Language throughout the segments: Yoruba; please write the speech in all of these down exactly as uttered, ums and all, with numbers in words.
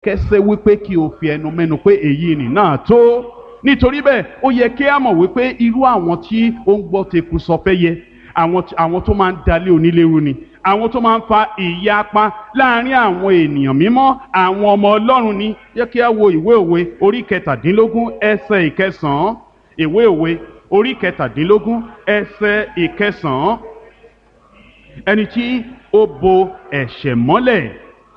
kẹsẹ́ wípé kí o fi ẹnu mẹ́nu pé èyí nì náà tó. Nítorí bẹ́ẹ̀ ó yẹ kí a mọ̀ wípé irú àwọn tí ó ń gbọ́ teku sọ fẹ́ yẹ àwọn àwọn tó máa ń dalé onílérú ni, àwọn tó máa ń fa ìyapa láàrin àwọn ènìyàn mímọ́, àwọn ọmọ Ọlọ́run ni. Yẹ kí a wo ìwé òwe orí kẹtàdínlógún ẹsẹ̀ ìkẹsàn-án. Ìwé òwe orí kẹtàdínlógún ẹsẹ̀ ìkẹsàn-án. Ẹni tí ó bo ẹ̀ṣẹ̀ mọ́lẹ̀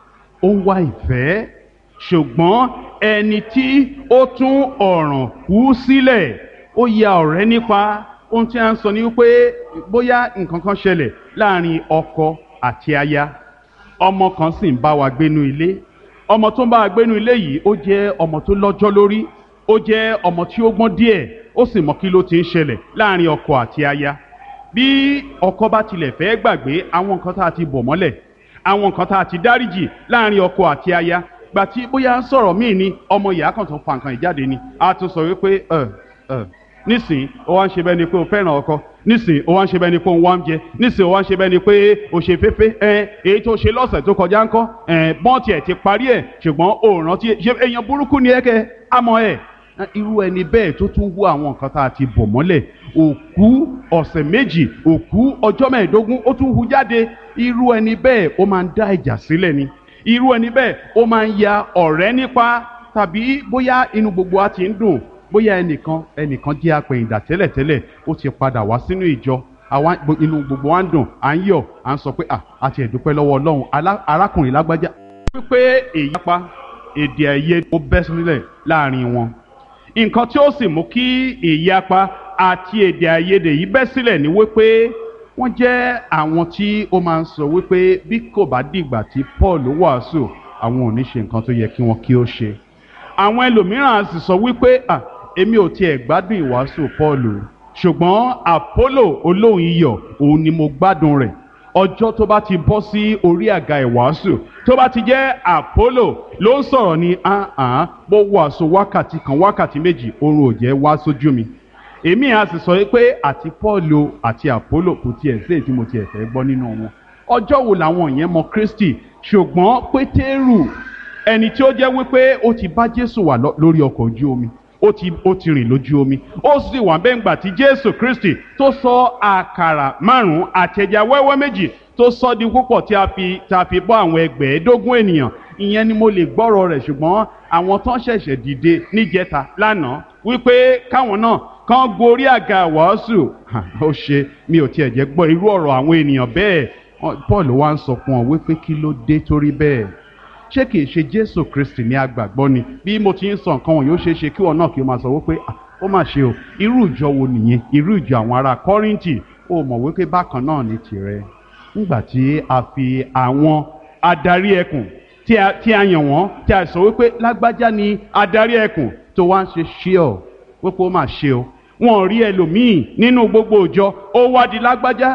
ó ń wá ìfẹ́, ṣùgbọ́n ẹni tí ó tún ọ̀ràn kú sílẹ̀ ó ya ọ̀rẹ́ nípa. Ohun tí a ń sọ ni wípé bóyá nǹkan kan ṣẹlẹ̀ láàrin ọkọ àti aya, ọmọ kan sì ń bá wa gbénú ilé. Ọmọ tó ń bá wa gbénú ilé yìí ó jẹ́ ọmọ tó lọ́jọ́ lórí, ó jẹ́ ọmọ tí ó gbọ́n díẹ̀, ó sì mọ kí ló ti ń ṣẹlẹ̀ láàrin ọkọ àti aya. Bí ọkọ bá tilẹ̀ fẹ́ gbàgbé àwọn nǹkan tá a ti bò mọ́lẹ̀, àwọn nǹkan tá a ti dáríjì láàrin ọkọ àti aya, gbà tí bóyá ń sọ̀rọ̀ míì ni ọmọ ìyá kan tó fa nǹkan ìjáde ni a tún sọ wípé ẹ ẹ nísìn ó wá ń ṣe bẹ́ẹ̀ ni pé o fẹ́ràn ọkọ, nísìn ó wá ń ṣe bẹ́ẹ̀ ni pé o ń wá ń jẹ, nísìn ó wá ń ṣe bẹ́ẹ̀ ni pé o ṣe fẹ́fẹ́ ẹ èyí tó ṣe lọ́sẹ̀ tó kọjá ńkọ́ ẹ bọ́ọ̀tì ẹ̀ ti parí ẹ̀ ṣùgbọ́n o rántí ṣe èèyàn burúkú ni ẹ kẹ àmọ́ ẹ irú ẹni bẹ́ẹ̀ tó tún wú àwọn nǹkan tá a ti bò mọ́lẹ̀, òkú ọ̀sẹ̀ méjì, òkú ọjọ́ mẹ́ẹ̀ẹ́dógún ó tún hu jáde. Irú ẹni bẹ́ẹ̀ ó máa ń dá ìjà sílẹ̀ ni, irú ẹni bẹ́ẹ̀ ó máa ń ya ọ̀rẹ́ nípa. Tàbí bóyá inú gbogbo wa ti ń dùn, bóyá ẹnìkan ẹnìkan jẹ́ apẹ̀yìndà tẹ́lẹ̀tẹ́lẹ̀ ó ti padà wá sínú ìjọ, àwa inú gbogbo wa ń dùn, à ń yọ̀, à ń sọ pé à àti ẹ̀dúpẹ́ lọ́wọ́ Ọlọ́run arákùnrin lágbájá. Wípé èyí pa èdè àìyedè ó bẹ́ sílẹ̀ láàrin wọn. Nǹkan tí ó sì mú kí ìyapa àti èdè àìyedè yìí bẹ́ sílẹ̀ ni wípé wọ́n jẹ́ àwọn tí ó máa ń sọ wípé bí kò bá dìgbà tí Paul wàásù àwọn ò ní ṣe nǹkan tó yẹ kí wọ́n kí ó ṣe. Àwọn ẹlòmíràn sì sọ wípé à èmi ò tiẹ̀ gbádùn ìwàásù Paul, ṣùgbọ́n Apollo olóhùn iyọ̀ òun ni mo gbádùn rẹ̀. Ọjọ́ tó bá ti bọ́ sí orí àga ìwàásù tó bá ti jẹ́ Apollo ló ń sọ̀rọ̀ ni ahàn bó wàásù wákàtí kan wákàtí méjì oorun ò jẹ́ wá sójú mi. Èmi á sì sọ pé àti Paul àti Apollo kò tiẹ̀ sí èyí tí mo tiẹ̀ fẹ́ gbọ́ nínú wọn. Ọjọ́ wo làwọn yẹn mọ Kristi? Ṣùgbọ́n Pétérù ẹni tí ó jẹ́ wípé ó ti bá Jésù wà lórí ọkọ̀ ojú omi, ó ti ó ti rìn lójú omi, ó sì wà bẹ́ẹ̀ ńgbà tí Jésù Kristi tó sọ àkàrà márùn-ún àti ẹja wẹ́wẹ́ méjì tó sọ di púpọ̀ tí a fi tí a fi bọ́ àwọn ẹgbẹ̀ẹ́dógún ènìyàn. Ìyẹn ni mo lè gbọ́rọ̀ rẹ̀, ṣùgbọ́n àwọn tán ṣẹ̀ṣẹ̀ dìde níjẹta lánàá wípé káwọn náà kán gorí àga wàásù ó ṣe mi ò tiẹ̀ jẹ́ gbọ́ irú ọ̀rọ̀ àwọn ènìyàn bẹ́ẹ̀. Paul wá ń sọ fún ọ wípé kí ló dé torí bẹ́ẹ̀, ṣé kìí ṣe Jésù Kristi ní agbàgbọ́ ni? Bí mo ti ń sọ nǹkan wọ̀nyí ó ṣeé ṣe kí wọn náà kí o máa sọ wípé ó mà ṣe o, irú ìjọ wo nìyẹn? Irú ìjọ àwọn ará Kọ́ríńtì. Ó mọ̀ wípé bákan náà ní tirẹ̀. Nígbà tí a fi àwọn adarí ẹkùn tí a tí a yàn wọ́n tí a sọ wípé lágbájá ni adarí ẹkùn tó wá ń ṣe ṣíọ wípé ó mà ṣe o, wọn ò rí ẹlòmíì nínú gbogbo ìjọ ó wá di lágbájá.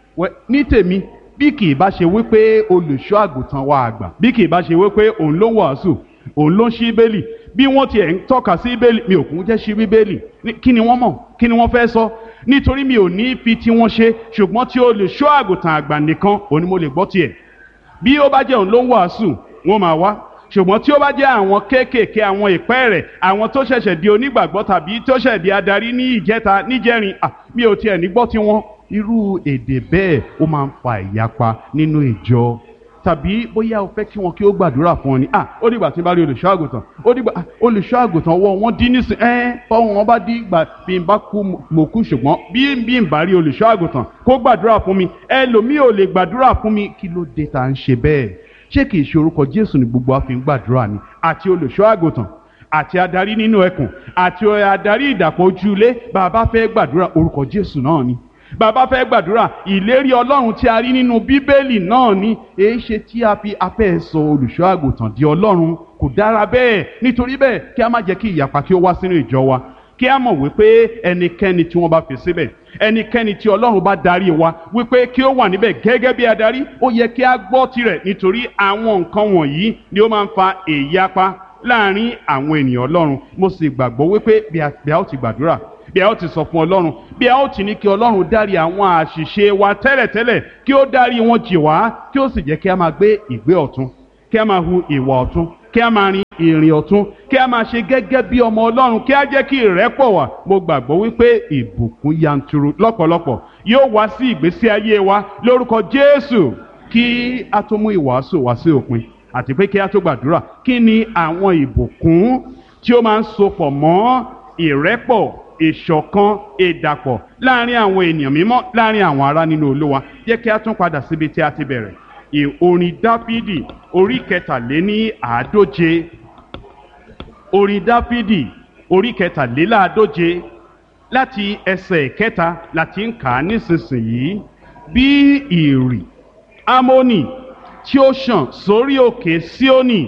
Ní tèmi bí kì í bá ṣe wípé olùṣọ́ àgùntàn wa àgbà, bí kì í bá ṣe wípé òun ló wàásù, òun ló ń ṣí bíbélì, bí wọ́n tiẹ̀ ń tọ́ka sí bíbélì mi ò kún jẹ́ ṣí bíbélì, kí ni wọ́n mọ̀, kí ni wọ́n fẹ́ sọ? Nítorí mi ò ní fi tí wọ́n ṣe, ṣùgbọ́n tí olùṣọ́ àgùntàn àgbà nìkan òun ni mo lè gbọ́ tiẹ̀. Bí ó bá jẹ́ òun ló ń wàásù wọ́n máa wá, ṣùgbọ́n tí ó bá jẹ́ àwọn kéékèèké, àwọn ìpẹ́ rẹ̀, àwọn tó ṣẹ̀ṣẹ̀ di onígbàgbọ́ tàbí tó ṣẹ̀ di adarí ní ìjẹta níjẹrin, à mi ò tiẹ̀ ní gbọ́ tiwọn. Irú èdè bẹ́ẹ̀ ó máa ń fa ìyapa nínú ìjọ. Tàbí bóyá o fẹ́ kí wọn kí ó gbàdúrà fún ọ ni, ah ó dìgbà tí n bá rí olùṣọ́ àgùntàn, ó dìgbà olùṣọ́ àgùntàn ọwọ́ wọn dín nísìn ẹ́ fọwọ́ wọn bá dín ìgbà bí n bá kú mo kú, ṣùgbọ́n bí bí n bá rí olùṣọ́ àgùntàn kó gbàdúrà fún mi ẹlòmíì ò lè gbàdúrà fún mi. Kí ló dé tá à ń ṣe bẹ́ẹ̀? Ṣé kìí ṣe orúkọ Jésù ni gbogbo wa fi ń gbàdúrà ni? Àti olùṣọ́ àgùntàn àti adarí nínú ẹkùn àti adarí ìdàpọ̀ ojúlé, bàbá fẹ́ gbàdúrà orúkọ Jésù náà ni. Bàbá fẹ́ gbàdúrà ìlérí Ọlọ́run tí a rí nínú Bíbélì náà ni. Èé ṣe tí a fi afẹ́ sọ olùṣọ́ àgùntàn di Ọlọ́run? Kò dára bẹ́ẹ̀. Nítorí bẹ́ẹ̀ kí a má jẹ́ kí ìyapa kí ó wá sínú ìjọ wa. Kí a mọ̀ wípé ẹnikẹ́ni tí wọ́n bá fi síbẹ̀, ẹnikẹ́ni tí Ọlọ́run bá darí wa wípé kí ó wà níbẹ̀ gẹ́gẹ́ bí adarí, ó yẹ kí a gbọ́ tirẹ̀, nítorí àwọn nǹkan wọ̀nyí ni ó máa ń fa ìyapa láàrin àwọn ènìyàn Ọlọ́run. Mo sì gbàgbọ́ wípé bí a ó ti gbàdúrà, bí a ó ti sọ fún Ọlọ́run, bí a ó ti ní kí Ọlọ́run dárí àwọn àṣìṣe wa tẹ́lẹ̀tẹ́lẹ̀, kí ó dárí wọn jì wá, kí ó sì jẹ́ kí a máa gbé ìgbé ọ̀tún, kí a máa hu ìwà ọ̀tún, kí a máa rin ìrìn ọ̀tun, kí a máa ṣe gẹ́gẹ́ bí ọmọ Ọlọ́run, kí a jẹ́ kí ìrẹ́pọ̀ wà. Mo gbàgbọ́ wípé ìbùkún yanturu lọ́pọ̀lọpọ̀ yóò wá sí ìgbésí ayé wa lórúkọ Jésù. Kí a tó mú ìwàásù wá sí òpin àti pé kí a tó gbàdúrà, kí ni àwọn ìbùkún tí ó máa ń sopọ̀ mọ́ ìrẹ́pọ̀, ìṣọ̀kan, ìdàpọ̀ láàrin àwọn ènìyàn mímọ́, láàrin àwọn ará nínú Olúwa? Jẹ́ kí a tún padà síbi tí a ti bẹ̀rẹ̀. Orin Dáfídì orí kẹtàléní àádóje. Orin Dáfídì orí kẹtàléláàádóje láti ẹsẹ̀ kẹta láti ń kà á nísinsìnyí. Bí ìrì Ámónì tí ó ṣàn sórí òkè Síónì,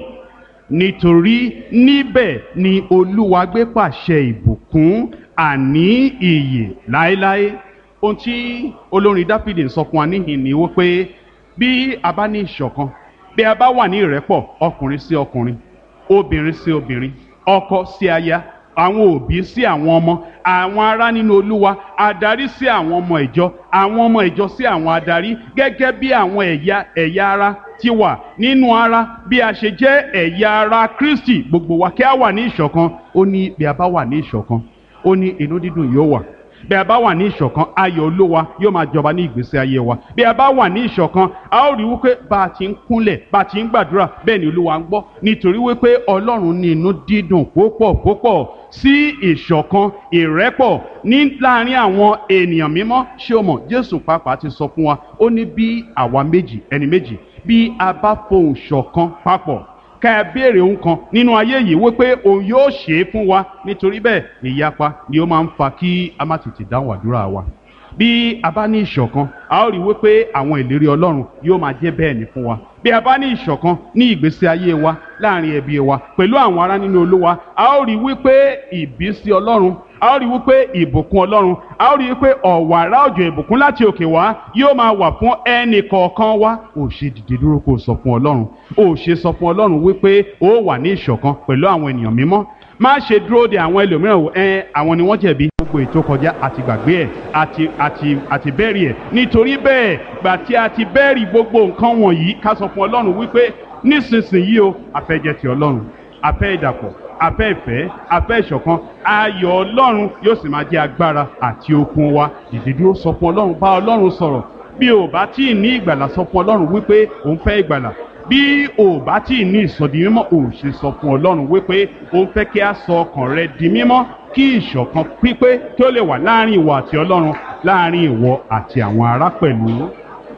nítorí níbẹ̀ ni Olúwa gbé pàṣẹ ìbùkún, àní ìyè láéláé. Ohun tí olórin Dáfídì ń sọ fún wa níhìn ni wípé bí a bá ní ìṣọ̀kan, bí a bá wà ní ìrẹ́pọ̀, ọkùnrin sí ọkùnrin, obìnrin sí obìnrin, ọkọ sí aya, àwọn òbí sí àwọn ọmọ, àwọn ará nínú Olúwa, adarí sí àwọn ọmọ ìjọ, àwọn ọmọ ìjọ sí àwọn adarí, gẹ́gẹ́ bí àwọn ẹ̀yà ẹ̀yà ara ti wà nínú ara, bí a ṣe jẹ́ ẹ̀yà ara Kristi, gbogbo wa kí a wà ní ìṣọ̀kan. Ó ní bí a bá wà ní ìṣọ̀kan, ó ní inú dídùn yóò wà. Bí a bá wà ní ìṣọ̀kan, ayọ̀ Olúwa yóò máa jọba ní ìgbésí ayé wa. Bí a bá wà ní ìṣọ̀kan, a ó rí wípé bá a ti ń kúnlẹ̀, bá a ti ń gbàdúrà, bẹ́ẹ̀ ni Olúwa ń gbọ́, nítorí wípé Ọlọ́run ní inú dídùn púpọ̀ púpọ̀ sí ìṣọ̀kan, ìrẹ́pọ̀ ní láàrin àwọn ènìyàn mímọ́. Ṣé o mọ̀, Jésù pàápàá ti sọ fún wa, ó ní bí àwa méjì, ẹni méjì, bí a bá fohùn ṣọ̀kan papọ̀, ká ẹ béèrè ohun kan nínú ayé yìí wípé òun yóò ṣe é fún wa. Nítorí bẹ́ẹ̀ ìyapa ni ó máa ń fa kí a má tètè dáhùn àdúrà wa. Bí a bá ní ìṣọ̀kan, a ó rí wípé àwọn ìlérí Ọlọ́run yóò máa jẹ́ bẹ́ẹ̀ ni fún wa. Bí a bá ní ìṣọ̀kan ní ìgbésí ayé wa, láàrin ẹbí wa, pẹ̀lú àwọn ará nínú Olúwa, a ó rí wípé ìbísí Ọlọ́run, a ó rí wípé ìbùkún Ọlọ́run, a ó rí wípé ọ̀wàrà òjò ìbùkún láti òkè wá yóò máa wà fún ẹnì kọ̀ọ̀kan wa. Ó ṣe dìde dúró kó sọ fún Ọlọ́run, ó ṣe sọ fún Ọlọ́run wípé ó wà ní ìṣọ̀kan pẹ̀lú àwọn ènìyàn mímọ́. Má ṣe dúró de àwọn ẹlòmíràn wò, ẹ àwọn ni wọ́n jẹ̀bi, gbogbo ètò kọjá àti gbàgbé ẹ̀ àti àti àti bẹ́ẹ̀rì ẹ̀. Nítorí bẹ́ẹ̀, gbà tí a ti bẹ́ẹ̀rì gbogbo nǹkan wọ̀nyí, ká sọ fún Ọlọ́run wípé nísinsìnyí o, a fẹ́ jẹ́ ti Ọlọ́run, a fẹ́ ìdàpọ̀, a fẹ́ ìfẹ́, a fẹ́ ìṣọ̀kan. Ayọ̀ Ọlọ́run yóò sì máa jẹ́ agbára àti okun wa. Dìde dúró, sọ fún Ọlọ́run, bá Ọlọ́run sọ̀rọ̀. Bí o bá tí ì ní ìgbàlà, sọ fún Ọlọ́run wípé òun fẹ́ ìgbàlà. Bí o bá tí ì ní ìsọdi mímọ́, o ṣe sọ fún Ọlọ́run wípé òun fẹ́ kí a sọ ọkàn rẹ di mímọ́, kí ìṣọ̀kan pípé kí ó lè wà láàrin ìwọ àti Ọlọ́run, láàrin ìwọ àti àwọn ará pẹ̀lú.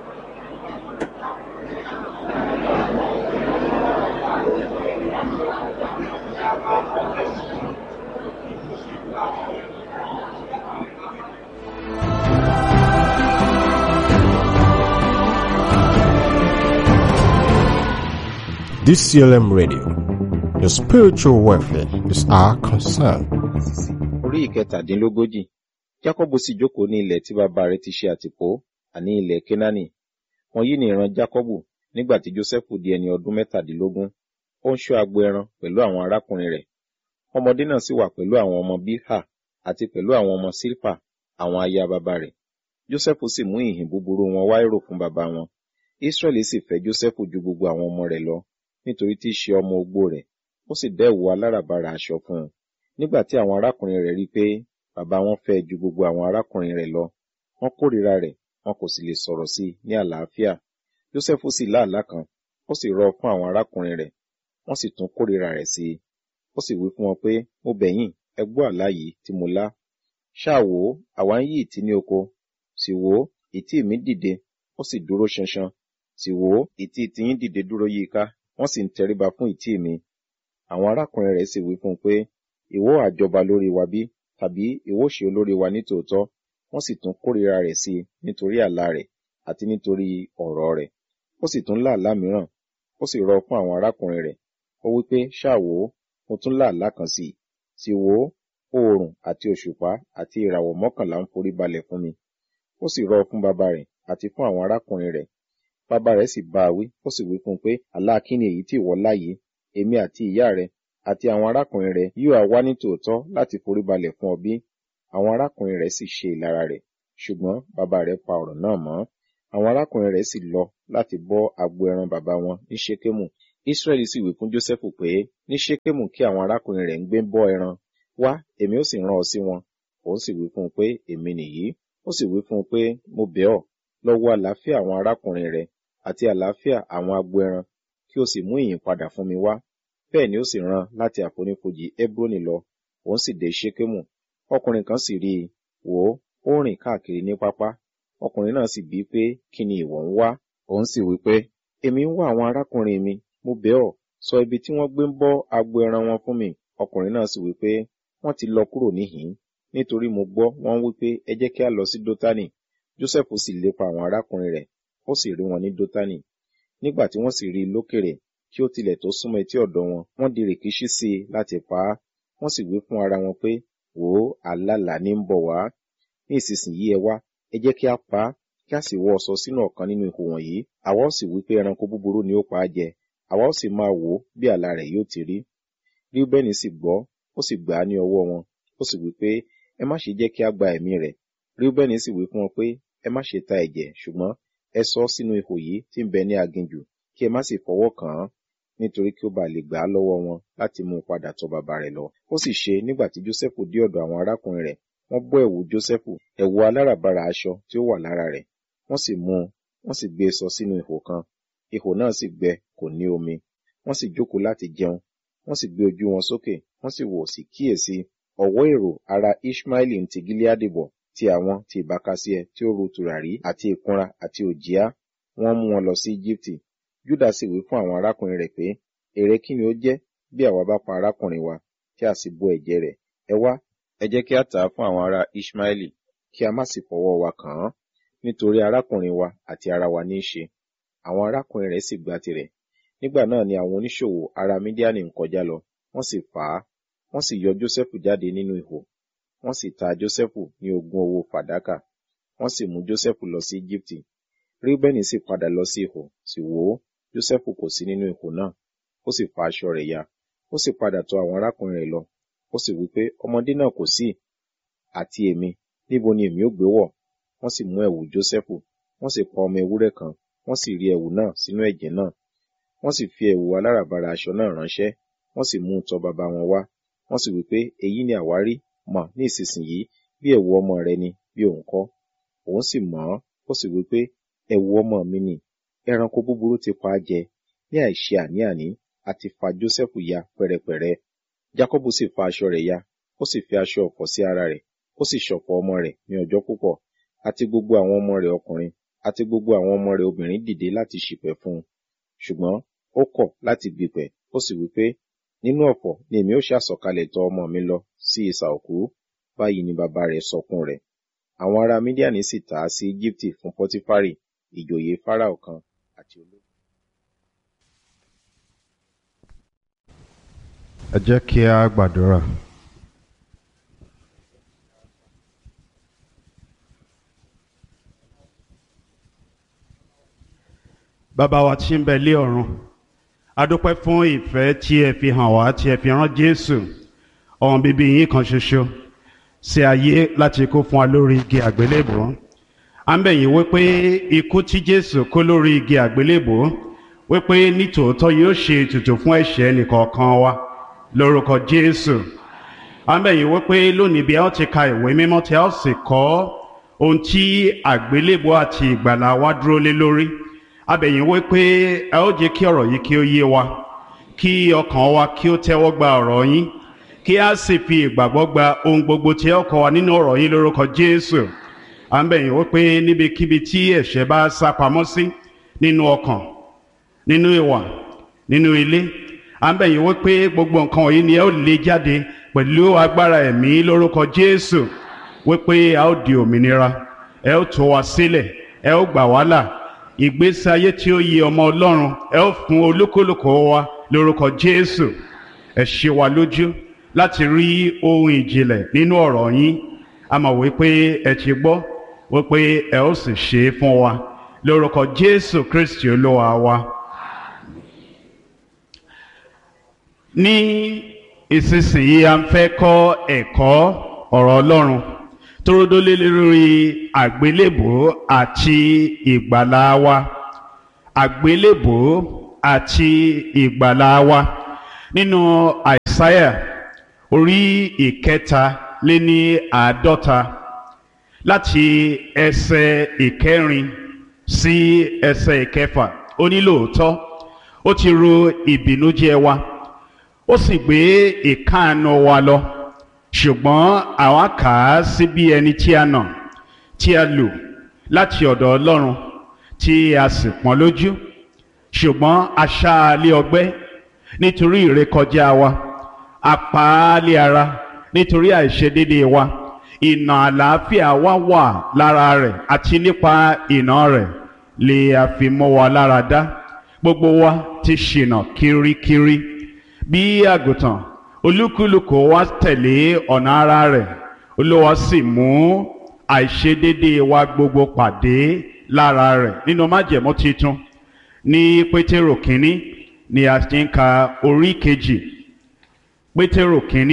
D C L M Radio, your spiritual welfare is our concern. Orí ìkẹtàdínlógójì, Jákọ́bù sì jókòó ní ilẹ̀ tí bàbá rẹ̀ ti ṣe àtìpó, àní ilẹ̀ Kénáánì. Wọ̀nyí ni ìran Jákọ́bù nígbà tí Jósẹ́fù di ẹni ọdún mẹ́tàdínlógún. Ó ń ṣọ́ agbo ẹran pẹ̀lú àwọn arákùnrin rẹ̀. Ọmọdé náà sì wà pẹ̀lú àwọn ọmọ Bílhà àti pẹ̀lú àwọn ọmọ Sílpà, àwọn aya bàbá rẹ̀. Jósẹ́fù sì mú ìhìn búburú wọn wá èrò fún bàbá wọn. Ísírẹ́lì sì fẹ́ Jósẹ́fù ju gbogbo àwọn ọmọ rẹ̀ lọ, nítorí tí í ṣe ọmọ ogbó rẹ̀, ó sì dá ẹ̀wù aláràbarà aṣọ fún un. Nígbà tí àwọn arákùnrin rẹ̀ rí pé bàbá wọn fẹ́ ju gbogbo àwọn arákùnrin rẹ̀ lọ, wọ́n kórìíra rẹ̀, wọn kò sì lè sọ̀rọ̀ sí i ní àlàáfíà. Jósẹ́fù sì lá àlá kan, ó sì rọ̀ fún àwọn arákùnrin rẹ̀, wọ́n sì tún kórìíra rẹ̀ sí i. Ó sì wí fún wọn pé, mo bẹ̀ yín, ẹ gbọ́ àlá yìí tí mo lá. Ṣáà wò ó, àwa ń yí ìtí ní oko. Sì wò ó, ìtí mi dìde, ó sì dúró ṣanṣan. Sì wò ó, ìtí tiyín dìde dúró yíká, wọ́n sì ń tẹríba fún ìtí mi. Àwọn arákùnrin rẹ̀ sì wí fún un pé, ìwọ ha jọba lórí wa bí, tàbí ìwọ ṣe olórí wa ní tòótọ́? Wọ́n sì tún kórìíra rẹ̀ sí i nítorí àlá rẹ̀ àti nítorí ọ̀rọ̀ rẹ̀. Ó sì tún lá àlá mìíràn, ó sì rọ̀ fún àwọn arákùnrin rẹ̀. Ó wí pé, ṣáà wò ó, mo tún lá àlá kan sí i. Sì wò ó, oòrùn àti òṣùpá àti ìràwọ̀ mọ́kànlá ń forí balẹ̀ fún mi. Ó sì rọ̀ fún bàbá rẹ̀ àti fún àwọn arákùnrin rẹ̀. Bàbá rẹ̀ sì bá a wí, ó sì wí fún un pé, àlá kí ni èyí tí ìwọ lá yìí? Èmi àti ìyá rẹ àti àwọn arákùnrin rẹ̀ yóò á wá ní tòótọ́ láti forí balẹ̀ fún ọ bí? Àwọn arákùnrin rẹ̀ sì ṣe ìlara rẹ̀, ṣùgbọ́n bàbá rẹ̀ pa ọ̀rọ̀ náà mọ́. Àwọn arákùnrin rẹ̀ sì lọ láti bọ́ agbo ẹran bàbá wọn ní Ṣékémù. Israẹli sì wí fún Jósẹ́fù pé, ní Ṣékémù kí àwọn arákùnrin rẹ̀ ń gbé bọ́ ẹran, wá, èmi ó sì rán ọ sí wọn. Òun sì wí fún un pé, èmi nìyí. Ó sì wí fún un pé, mo bẹ̀ ọ́, lọ wo àlàáfíà àwọn arákùnrin rẹ̀ àti àlàáfíà àwọn agbo ẹran, kí o sì mú ìyìn padà fún mi wá. Bẹ́ẹ̀ ni ó sì rán láti àfonífojì Hebroni lọ. Òun sì dé Ṣékémù. Ọkùnrin kan sì rí i, wò ó, ó rìn káàkiri ní pápá. Ọkùnrin náà sì bíi pé, kí ni ìwọ ń wá? Òun sì wí pé, èmi ń wá àwọn arákùnrin mi, mo bẹ̀ ọ́, sọ ibi tí wọ́n gbé ń bọ́ agbo ẹran wọn fún mi. Ọkùnrin náà sì wí pé, wọ́n ti lọ kúrò níhìn-ín, nítorí mo gbọ́ wọ́n wí pé, ẹ jẹ́ kí a lọ sí Dótánì. Jósẹ́fù sì lépa àwọn arákùnrin rẹ̀, ó sì rí wọn ní Dótánì. Nígbà tí wọ́n sì rí i lókèrè, kí ó tilẹ̀ tó súnmọ́ etí ọ̀dọ̀ wọn, wọ́n di rìkíṣí sí i láti pa á. Wọ́n sì wí fún ara wọn pé, wò ó, àlàlà ní ń bọ̀ wá. Ní ìsinsìnyí ẹ wá, ẹ jẹ́ kí a pa á, kí a sì wọ́ ọ̀ṣọ́ sínú ọ̀kan nínú ihò wọ̀nyí. Àwa ó sì wí pé ẹranko búburú ni ó pa á jẹ, àwa ó sì máa wò ó bí àlá rẹ̀ yóò ti rí. Ríúbẹ́nì sì gbọ́, ó sì gbà á ní ọwọ́ wọn, ó sì wí pé, ẹ má ṣe jẹ́ kí a gba ẹ̀mí rẹ̀. Ríúbẹ́nì sì wí fún wọn pé, ẹ má ṣe ta ẹ̀jẹ̀, ṣùgbọ́n ẹ sọ ọ́ sínú ihò yìí tí ń bẹ ní aginjù, kí ẹ má sì fọwọ́ kàn án, nítorí kí ó bá lè gbà á lọ́wọ́ wọn láti mú un padà tọ̀ bàbá rẹ̀ lọ. Ó sì ṣe nígbà tí Jósẹ́fù dé ọ̀dọ̀ àwọn arákùnrin rẹ̀, wọ́n bọ́ ẹ̀wù Jósẹ́fù, ẹ̀wù aláràbarà aṣọ tí ó wà lára rẹ̀. Wọ́n sì mú un, wọ́n sì gbé e sọ sínú ihò kan. Ihò náà sì gbẹ, kò ní omi. Wọ́n sì jókòó láti jẹun. Wọ́n sì gbé ojú wọn sókè, wọ́n sì wò sí kíyèsí. Ọ̀wọ́ èrò ará Iṣmaeli ń ti Gileadi bọ̀, ti àwọn ti ìbákasíẹ tí ó ru tùràrí àti ìkunra àti òjìá. Wọ́n mú wọn lọ sí Íjíbítì. Júdà sì wí fún àwọn arákùnrin rẹ̀ pé, èrè kí ni ó jẹ́ bí àwa bá pa arákùnrin wa, tí a sì bo ẹ̀jẹ̀ rẹ̀? Ẹ wá, ẹ jẹ́ kí a tà á fún àwọn ará Iṣmaeli, kí a má sì fọwọ́ wa kàn án, nítorí arákùnrin wa àti ara wa ní í ṣe. Àwọn arákùnrin rẹ̀ sì gba tirẹ̀. Nígbà náà ni àwọn oníṣòwò ará Mídíánì ń kọjá lọ, wọ́n sì fà á, wọ́n sì yọ Jósẹ́fù jáde nínú ihò. Wọ́n sì ta Jósẹ́fù ní ogún owó fàdákà. Wọ́n sì mú Jósẹ́fù lọ sí Íjíbítì. Ríúbẹ́nì sì padà lọ sí ihò, sì wò ó, Jósẹ́fù kò sí nínú ihò náà. Ó sì fa aṣọ rẹ̀ ya. Ó sì padà tọ̀ àwọn arákùnrin rẹ̀ lọ. Ó sì wí pé, ọmọdé náà kò sí, àti èmi, níbo ni èmi ó gbé wọ̀? Wọ́n sì mú ẹ̀wù Jósẹ́fù, wọ́n sì pa ọmọ ewúrẹ́ kan, wọ́n sì rí ẹ̀wù náà sínú ẹ̀jẹ̀ náà. Wọ́n sì fi ẹ̀wù aláràbarà aṣọ náà ránṣẹ́, wọ́n sì mú un tọ̀ bàbá wọn wá. Wọ́n sì wí pé, èyí ni àwa rí, mọ̀ ní ìsinsìnyí bí ẹ̀wù ọmọ rẹ ni, bí òun kọ́. Òun sì mọ̀ ọ́n, ó sì wí pé, ẹ̀wù ọmọ mi ni, ẹranko búburú ti pa á jẹ, ní àìṣe àní-àní, àti fa Jósẹ́fù ya pẹ̀rẹ̀pẹ̀rẹ̀. Jákọ́bù sì fa aṣọ rẹ̀ ya, ó sì fi aṣọ ọ̀fọ̀ sí ara rẹ̀, ó sì ṣọ̀fọ̀ ọmọ rẹ̀ ní ọjọ́ púpọ̀. Àti gbogbo àwọn ọmọ rẹ̀ ọkùnrin, àti gbogbo àwọn ọmọ rẹ̀ obìnrin dìde láti ṣìpẹ̀ fún un. Ṣùgbọ́n ó kọ̀ láti gbìpẹ̀, ó sì wí pé, nínú ọ̀fọ̀ ni èmi ó ṣàsọ̀kalẹ̀ tọ̀ ọmọ mi lọ sí isà òkú. Báyìí ni bàbá rẹ̀ sọkún rẹ̀. Àwọn ará Mídíánì sì tà á sí Íjíbítì fún Pọ́tífárì, ìjòyè Fáráò kan àti olórí. Ẹ jẹ́ kí a gbàdúrà. Bàbá wa tí ń bẹ lé ọ̀run, a dúpẹ́ fún ìfẹ́ tí ẹ fi hàn wá, tí ẹ fi rán Jésù, ọmọ bíbí yín kan ṣoṣo, sí ayé láti kú fún wa lórí igi àgbélébùú. À ń bẹ̀ yín wípé ikú tí Jésù kú lórí igi àgbélébùú, wípé nítòótọ́ yóò ṣe ètùtù fún ẹ̀ṣẹ̀ ẹnìkọ̀ọ̀kan wa lórúkọ Jésù. À ń bẹ̀ yín wípé lónìí bí a ó ti ka ìwé mímọ́ tí a ó sì kọ́ ohun tí àgbélébùú àti ìgbàlà wa dúró lé lórí. A bẹ̀ yín wípé ẹ ó jẹ́ kí ọ̀rọ̀ yìí kí ó yé wa, kí ọkàn wa kí ó tẹ́wọ́ gba ọ̀rọ̀ yín, kí a sì fi ìgbàgbọ́ gba ohun gbogbo tí ẹ ó kọ́ wa nínú ọ̀rọ̀ yín lórúkọ Jésù. À ń bẹ̀ yín wípé níbikíbi tí ẹ̀ṣẹ̀ bá sá pamọ́ sí, nínú ọkàn, nínú ìwà, nínú ilé, à ń bẹ̀ yín wípé gbogbo nǹkan wọ̀nyí ni ẹ ó lé jáde pẹ̀lú agbára ẹ̀mí lórúkọ Jésù, wípé a ó di òmìnira, ẹ ó tú wa sílẹ̀, ẹ ó gbà wá là. Ìgbésí ayé tí ó yẹ ọmọ Ọlọ́run ẹ ó fún olúkúlùkù wa lórúkọ Jésù. Ẹ ṣe wa lójú láti rí ohun ìjìnlẹ̀ nínú ọ̀rọ̀ yín. A mọ̀ wípé ẹ ti gbọ́ wípé ẹ ó sì ṣe é fún wa lórúkọ Jésù Kristi Olúwa wa. Ní ìsinsìnyí a ń fẹ́ kọ́ ẹ̀kọ́ ọ̀rọ̀ Ọlọ́run tó dólé lórí àgbélébùú àti ìgbàlà wa. Àgbélébùú àti ìgbàlà wa. Nínú àìsáyà orí ìkẹta lé ní àádọ́ta láti ẹsẹ̀ ìkẹrin sí ẹsẹ̀ ìkẹfà, ó ní lóòótọ́ ó ti ro ìbìnújẹ́ wa, ó sì gbé ìkáàánú wa lọ, ṣùgbọ́n àwa kà á sí bí ẹni tí a nà, tí a lù láti ọ̀dọ̀ Ọlọ́run, tí a sì pọ́n lójú. Ṣùgbọ́n a ṣá a lé ọgbẹ́ nítorí ìrékọjá wa, a pa á lé ara nítorí àìṣedéédéé wa. Ìnà àlàáfíà wa wà lára rẹ̀, àti nípa ìnà rẹ̀ lè a fi mọ́ wa lára dá. Gbogbo wa ti ṣìnà kirikiri bí àgùntàn, olúkúlùkù wa tẹ̀lé ọ̀nà ara rẹ̀, Olúwa sì mú àìṣedéédéé wa gbogbo pàdé lára rẹ̀. Nínú májẹ̀mú titun ní Pétérù kínní ni a ti ń ka orí kejì. Pétérù kínní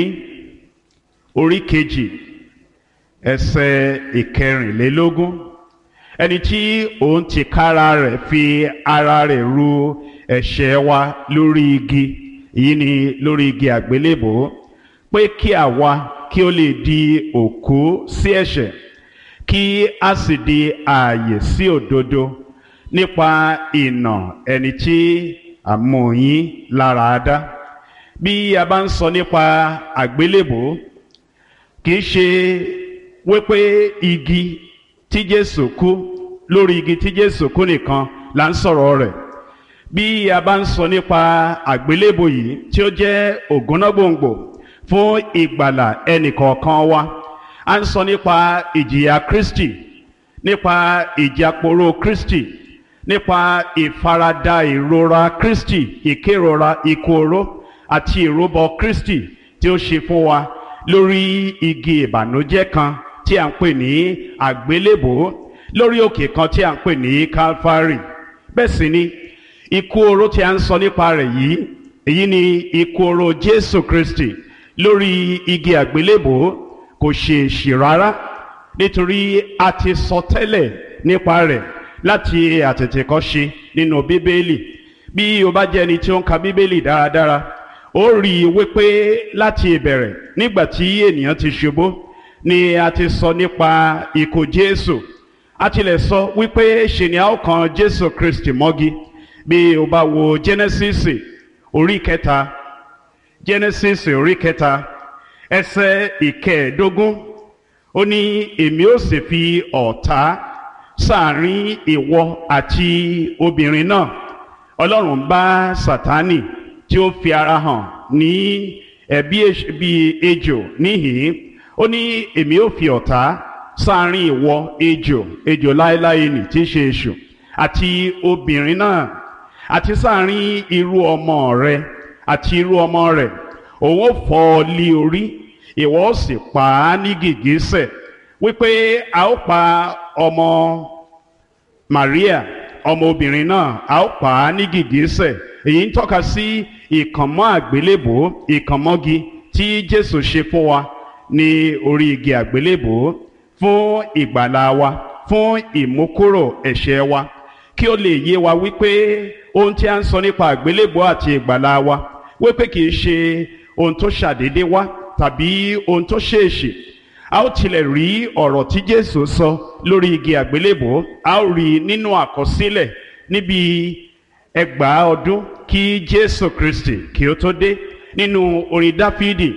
orí kejì ẹsẹ̀ ìkẹrìnlélógún. Ẹni tí òun ti kára rẹ̀ fi ara rẹ̀ ru ẹ̀ṣẹ̀ wa lórí igi, èyí ni lórí igi àgbélébò, pé kí àwa kí ó lè di òkú sí ẹ̀ṣẹ̀, kí a sì di ààyè sí òdodo, nípa ìnà ẹni tí a mú yín lára dá. Bí a bá ń sọ nípa àgbélébò, kì í ṣe wípé igi tí Jésù kú, lórí igi tí Jésù kú nìkan là ń sọ̀rọ̀ rẹ̀. Bí a bá ń sọ nípa àgbélébò yìí tí ó jẹ́ ògúnnágbòǹgbò fún ìgbàlà ẹnìkọ̀ọ̀kan wa, a ń sọ nípa ìjìyà Kristi, nípa ìjàporó Kristi, nípa ìfaradà ìrora Kristi, ìkérora ikú oró àti ìrúbọ Kristi tí ó ṣe fún wa lórí igi ìbànújẹ́ kan tí a ń pè ní àgbélébò, lórí òkè kan tí a ń pè ní Calvary. Bẹ́ẹ̀ sì ni ikú oró tí a ń sọ nípa rẹ̀ yìí, èyí ni ikú oró Jésù Kristi lórí igi àgbélébò, kò ṣe èṣì rárá, nítorí a ti sọ tẹ́lẹ̀ nípa rẹ̀ láti àtètèkọ́ṣe nínú Bíbélì. Bí o bá jẹ́ ẹni tí ó ń ka Bíbélì dáradára, ó rí i wípé láti ìbẹ̀rẹ̀, nígbà tí ènìyàn ti ṣubú, ni a ti sọ nípa ikú Jésù. A tilẹ̀ sọ wípé ṣe ni a ó kan Jésù Kristi mọ́gi. Bí o bá wo Genesis orí kẹta, Genesis orí kẹta ẹsẹ̀ ìkẹẹ̀ẹ́dógún, ó ní èmi ó sì fi ọ̀tá sáàrin ìwọ àti obìnrin náà. Ọlọ́run bá Sátánì tí ó fi ara hàn ní ẹ̀bí bí ejò níhìn-ín, ó ní èmi ó fi ọ̀tá sáàrin ìwọ ejò, ejò láéláé nì tí í ṣe èṣù, àti obìnrin náà, àti sáàrin irú ọmọ rẹ àti irú ọmọ rẹ̀. Òun ó fọ́ ọ lé orí, ìwọ ó sì pa á ní gìgísẹ̀. Wípé a ó pa ọmọ Maria, ọmọ obìnrin náà, a ó pa á ní gìgísẹ̀. Èyí ń tọ́ka sí ìkànmọ́ àgbélébò, ìkànmọ́gi tí Jésù ṣe fún wa ní orí igi àgbélébò fún ìgbàlà wa, fún ìmúkúrò ẹ̀ṣẹ̀ wa. Kí ó lè yé wa wípé ohun tí a ń sọ nípa àgbélébò àti ìgbàlà wa, wípé kì í ṣe ohun tó ṣàdédé wá tàbí ohun tó ṣèèṣì. A ó tilẹ̀ rí ọ̀rọ̀ tí Jésù sọ lórí igi àgbélébò, a ó rí nínú àkọsílẹ̀ níbi ẹgbàá ọdún kí Jésù Kristi kí ó tó dé. Nínú orin Dáfídì,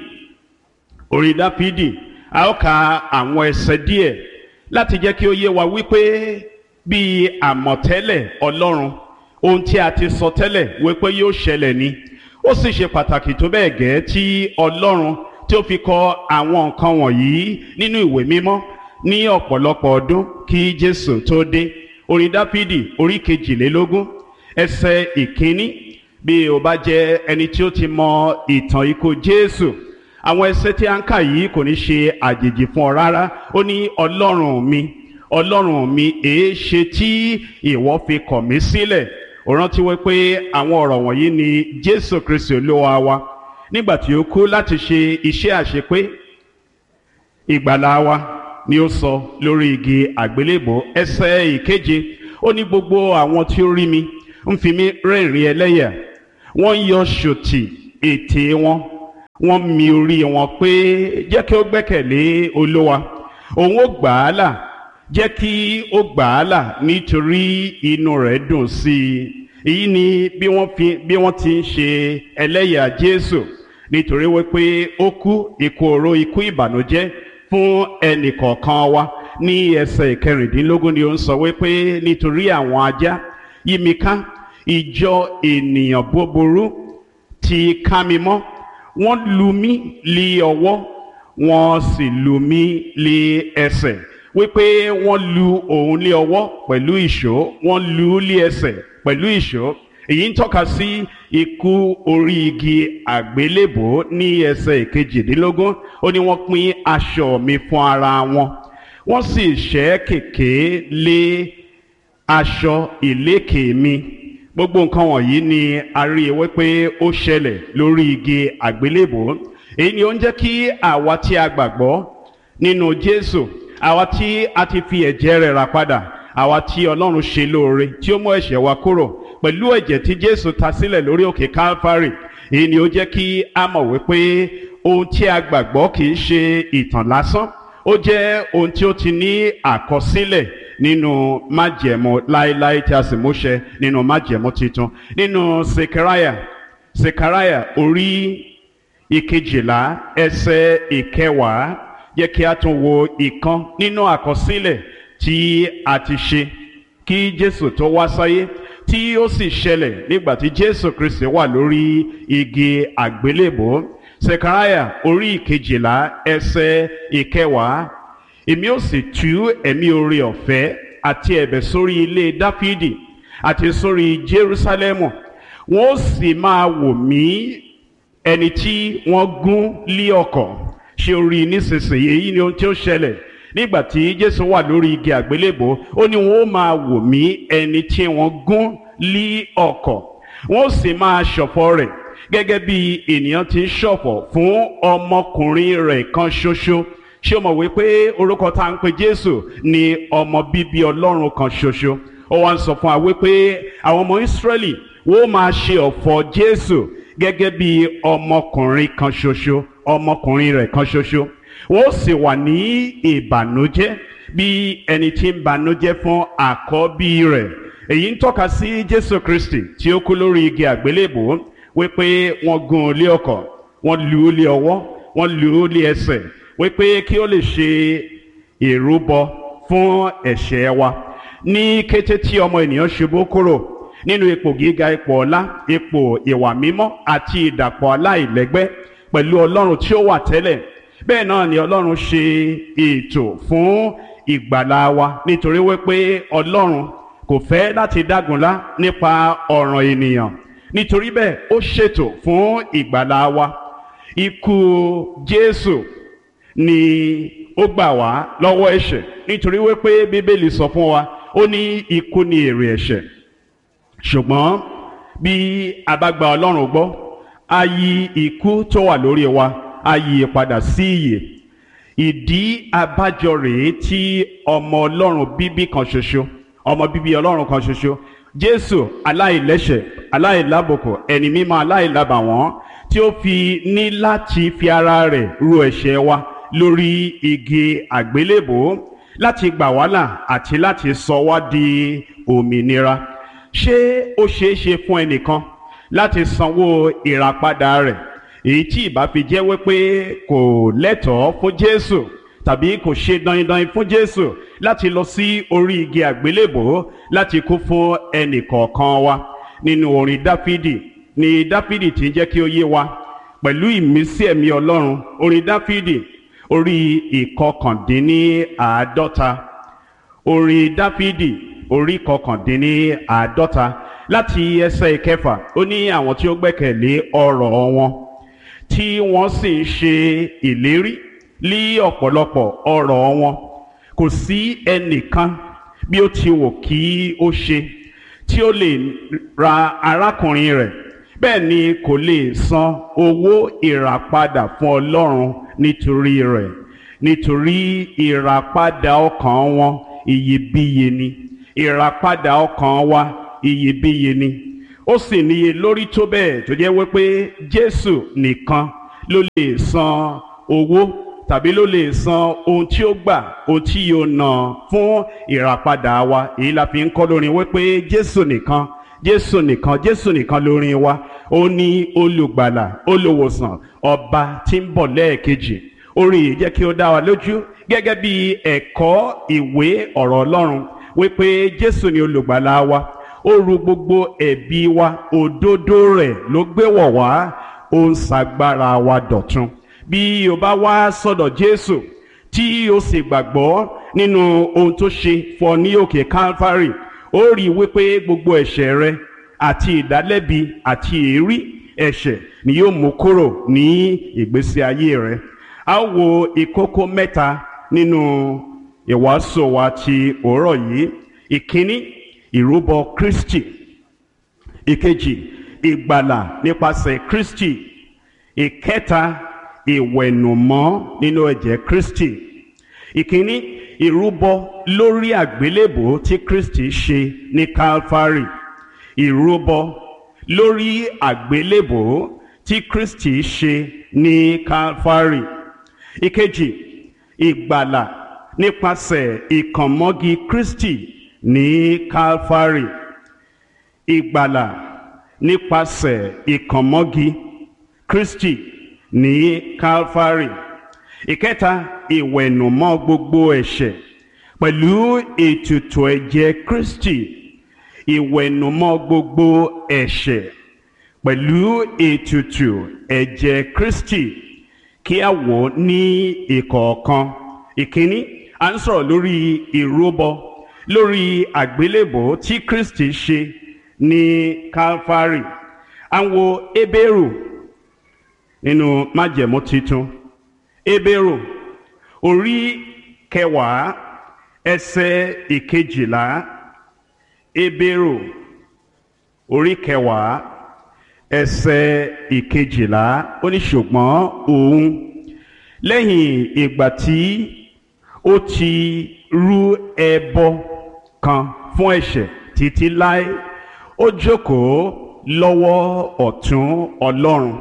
orin Dáfídì, a ó ka àwọn ẹsẹ̀ díẹ̀ láti jẹ́ kí ó yé wa wípé bí àmọ̀tẹ́lẹ̀ Ọlọ́run, ohun tí a ti sọ tẹ́lẹ̀ wípé yóò ṣẹlẹ̀ ni. Ó sì ṣe pàtàkì tó bẹ́ẹ̀ gẹ́ tí Ọlọ́run tí ó fi kọ àwọn nǹkan wọ̀nyí nínú ìwé mímọ́ ní ọ̀pọ̀lọpọ̀ ọdún kí Jésù tó dé. Orin Dáfídì orí kejìlélógún ẹsẹ̀ ìkíní. Bí o bá jẹ́ ẹni tí ó ti mọ ìtàn ikú Jésù, àwọn ẹsẹ̀ tí a ń kà yìí kò ní ṣe àjèjì fún ọ rárá. Ó ní Ọlọ́run mi, Ọlọ́run mi, èé ṣe tí ìwọ fi kọ̀ mí sílẹ̀. Ó rántí wípé àwọn ọ̀rọ̀ wọ̀nyí ni Jésù Kristi Olúwa wa, nígbà tí ó kú láti ṣe iṣẹ́ àṣepé ìgbàlà wa, ni ó sọ lórí igi àgbélébò. Ẹsẹ̀ ìkeje, ó ní gbogbo àwọn tí ó rí mi ń fi mí rẹ́rìn ẹlẹ́yà, wọ́n yọ ṣòtì ètè wọn, wọ́n mi orí wọn pé jẹ́ kí ó gbẹ́kẹ̀lé Olúwa, òun ó gbà á là, jẹ́ kí ó gbà á là nítorí inú rẹ̀ dùn sí i. Èyí ni bí wọ́n fi bí wọ́n ti ń ṣe ẹlẹ́yà Jésù, nítorí wípé ó kú ikú oró, ikú ìbànújẹ́ fún ẹnì kọ̀ọ̀kan wa. Ní ẹsẹ̀ ìkẹrìndínlógún ni ó ń sọ wípé nítorí àwọn ajá yí mi ká, ìjọ ènìyàn búburú ti ká mi mọ́, wọ́n lù mí lé ọwọ́, wọ́n sì lù mí lé ẹsẹ̀. Wípé wọ́n lù òun lé ọwọ́ pẹ̀lú ìṣó, wọ́n lù ú lé ẹsẹ̀ pẹ̀lú ìṣó. Èyí ń tọ́ka sí ikú orí igi àgbélébò. Ní ẹsẹ̀ ìkejìdínlógún ó ní wọ́n pín aṣọ mi fún ara wọn, wọ́n sì ṣẹ́ kèké lé aṣọ ìlékè mi. Gbogbo nǹkan wọ̀nyí ni a rí i wípé ó ṣẹlẹ̀ lórí igi àgbélébò. Èyí ni ó ń jẹ́ kí àwa tí a gbàgbọ́ nínú Jésù, àwa tí a ti fi ẹ̀jẹ̀ rẹ̀ rà padà, àwa tí Ọlọ́run ṣe lóore tí ó mú ẹ̀ṣẹ̀ wa kúrò pẹ̀lú ẹ̀jẹ̀ tí Jésù ta sílẹ̀ lórí òkè Calvary. Èyí ni ó jẹ́ kí a mọ̀ wípé ohun tí a gbàgbọ́ kì í ṣe ìtàn lásán, ó jẹ́ ohun tí ó ti ní àkọsílẹ̀ nínú májẹ̀mú láéláé tí a sì mú ṣẹ nínú májẹ̀mú titun. Nínú Sekaraya Sekaraya orí ìkejìlá ẹsẹ̀ ìkẹwàá, jẹ́ kí a tún wo ìkan nínú àkọsílẹ̀ tí a ti ṣe kí Jésù tó wá sáyé, tí ó sì ṣẹlẹ̀ nígbà tí Jésù Kristi wà lórí igi àgbélébò. Sekaraya orí ìkejìlá ẹsẹ̀ ìkẹwàá, èmi ó sì tú ẹ̀mí oore ọ̀fẹ́ àti ẹ̀bẹ̀ sórí ilé Dáfídì àti sórí Jerúsálẹ́mù, wọ́n ó sì máa wò mí ẹni tí wọ́n gún lé ọ̀kọ̀. Ṣé o rí nísinsìnyí? Èyí ni ohun tí ó ṣẹlẹ̀ nígbà tí Jésù wà lórí igi àgbélébò. Ó ní wọ́n ó máa wò mí ẹni tí wọ́n gún lé ọ̀kọ̀, wọ́n ó sì máa ṣọ̀fọ̀ rẹ̀ gẹ́gẹ́ bí ènìyàn ti ń ṣọ̀fọ̀ fún ọmọkùnrin rẹ̀ kan ṣoṣo. Ṣé o mọ̀ wípé orúkọ tá à ń pe Jésù ni ọmọ bíbí Ọlọ́run kan ṣoṣo? Ó wá ń sọ fún wa wípé àwọn ọmọ Ísírẹ́lì wọ́n máa ṣe ọ̀fọ̀ Jésù gẹ́gẹ́ bí ọmọkùnrin kan ṣoṣo, ọmọkùnrin rẹ̀ kan ṣoṣo. Wọ́n sì wà ní ìbànújẹ́ bí ẹni tí ń bànújẹ́ fún àkọ́bí rẹ̀. Èyí ń tọ́ka sí Jésù Kristi tí ó kú lórí igi àgbélébò, wípé wọ́n gún un lé ọ̀kọ̀, wọ́n lù ú lé ọwọ́, wọ́n lù ú lé ẹsẹ̀, wípé kí ó lè ṣe ìrúbọ fún ẹ̀ṣẹ̀ wa. Ní kété tí ọmọ ènìyàn ṣubú kúrò nínú ipò gíga, ipò ọlá, ipò ìwà mímọ́ àti ìdàpọ̀ aláìlẹ́gbẹ́ pẹ̀lú Ọlọ́run tí ó wà tẹ́lẹ̀, bẹ́ẹ̀ náà ni Ọlọ́run ṣe ètò fún ìgbàlà wa, nítorí wípé Ọlọ́run kò fẹ́ láti dágunlá nípa ọ̀ràn ènìyàn. Nítorí bẹ́ẹ̀ ó ṣètò fún ìgbàlà wa. Ikú Jésù ni ó gbà wá lọ́wọ́ ẹ̀ṣẹ̀, nítorí wípé Bíbélì sọ fún wa, ó ní ikú ni èrè ẹ̀ṣẹ̀. Ṣùgbọ́n bí a bá gba Ọlọ́run gbọ́, a yí ikú tó wà lórí wa, a yí padà sí ìyè. Ìdí abájọ rèé tí ọmọ Ọlọ́run bíbí kan ṣoṣo, ọmọ bíbí Ọlọ́run kan ṣoṣo, Jésù aláìlẹ́ṣẹ̀, aláìlábùkù, ẹni mímọ́, aláìlábàwọ́n, tí ó fi ní láti fi ara rẹ̀ ru ẹ̀ṣẹ̀ wa lórí igi àgbélébò láti gbà wá là àti láti sọ wá di òmìnira. Ṣé ó ṣeé ṣe fún ẹnìkan láti sanwó ìràpadà rẹ̀, èyí tí ìbá fi jẹ́ wípé kò lẹ́tọ̀ọ́ fún Jésù tàbí kò ṣe dandan fún Jésù láti lọ sí orí igi àgbélébò láti kú fún ẹnì kọ̀ọ̀kan wa? Nínú orin Dáfídì ni Dáfídì tí ń jẹ́ kí ó yé wa pẹ̀lú ìmísí ẹ̀mí Ọlọ́run. Orin Dáfídì orí ìkọkàndínníàádọ́ta, orin Dáfídì orí ìkọkàndínníàádọ́ta láti ẹsẹ̀ ìkẹfà, ó ní àwọn tí ó gbẹ́kẹ̀lé ọ̀rọ̀ wọn tí wọ́n sì ń ṣe ìlérí lé ọ̀pọ̀lọpọ̀ ọ̀rọ̀ wọn, kò sí ẹnìkan bí ó ti wù kí ó ṣe tí ó lè ra arákùnrin rẹ̀, bẹ́ẹ̀ ni kò lè san owó ìràpadà fún Ọlọ́run nítorí rẹ̀, nítorí ìràpadà ọkàn wọn iyebíye ni. Ìràpadà ọkàn wa iyebíye ni ó sì níye lórí tó bẹ́ẹ̀ tó jẹ́ wípé Jésù nìkan ló lè san owó tàbí ló lè san ohun tí ó gbà ohun tí yóò ná fún ìràpadà wa. Èyí la fi ń kọ́ lórin wípé Jésù nìkan Jésù nìkan Jésù nìkan lórin wa. Ó ní olùgbàlà olùwòsàn ọba tí ń bọ̀ lẹ́ẹ̀kejì. Orin yìí jẹ́ kí ó dá wa lójú gẹ́gẹ́ bí ẹ̀kọ́ ìwé ọ̀rọ̀ Ọlọ́run wípé Jésù ni olùgbàlà wa. Ó ru gbogbo ẹ̀bi wa, òdodo rẹ̀ ló gbé wọ̀ wá, ó ń ṣagbára wa dọ̀tun. Bí o bá wá sọ́dọ̀ Jésù tí o sì gbàgbọ́ nínú ohun tó ṣe fún ọ ní òkè Calvary, ó rí i wípé gbogbo ẹ̀ṣẹ̀ rẹ àti ìdálẹ́bi àti èérí ẹ̀ṣẹ̀ ni yóò mú kúrò ní ìgbésí ayé rẹ. A ó wo ìkókó mẹ́ta nínú ìwàásù wa ti òórọ̀ yìí. Ìkíní, ìrúbọ Kristi. Ìkejì, ìgbàlà nípasẹ̀ Kristi. Ìkẹta, ìwẹ̀nùmọ́ nínú ẹ̀jẹ̀ Kristi. Ìkíní, ìrúbọ lórí àgbélébò tí Kristi ṣe ní Calvary. Ìrúbọ lórí àgbélébò tí Kristi ṣe ní Calvary. Ìkejì, ìgbàlà nípasẹ̀ ìkànmọ́gi Kristi ní Calvary. Ìgbàlà nípasẹ̀ ìkànmọ́gi Kristi ní Calvary. Ìkẹta, ìwẹ̀nùmọ́ gbogbo ẹ̀ṣẹ̀ pẹ̀lú ètùtù ẹ̀jẹ̀ Kristi. Ìwẹ̀nùmọ́ gbogbo ẹ̀ṣẹ̀ pẹ̀lú ètùtù ẹ̀jẹ̀ Kristi. Kí a wò ní ìkọ̀ọ̀kan. Ìkíní, à ń sọ̀rọ̀ lórí ìrúbọ lórí àgbélébò tí Kristi ṣe ní Calvary. À ń wo Hébérù nínú májẹ̀mú titun. Hébérù orí kẹwàá ẹsẹ̀ ìkejìlá. Hébérù orí kẹwàá ẹsẹ̀ ìkejìlá. Ó ní ṣùgbọ́n òun lẹ́yìn ìgbà tí ó ti rú ẹbọ kan fún ẹ̀ṣẹ̀ títí láé, ó jókòó lọ́wọ́ ọ̀tún Ọlọ́run.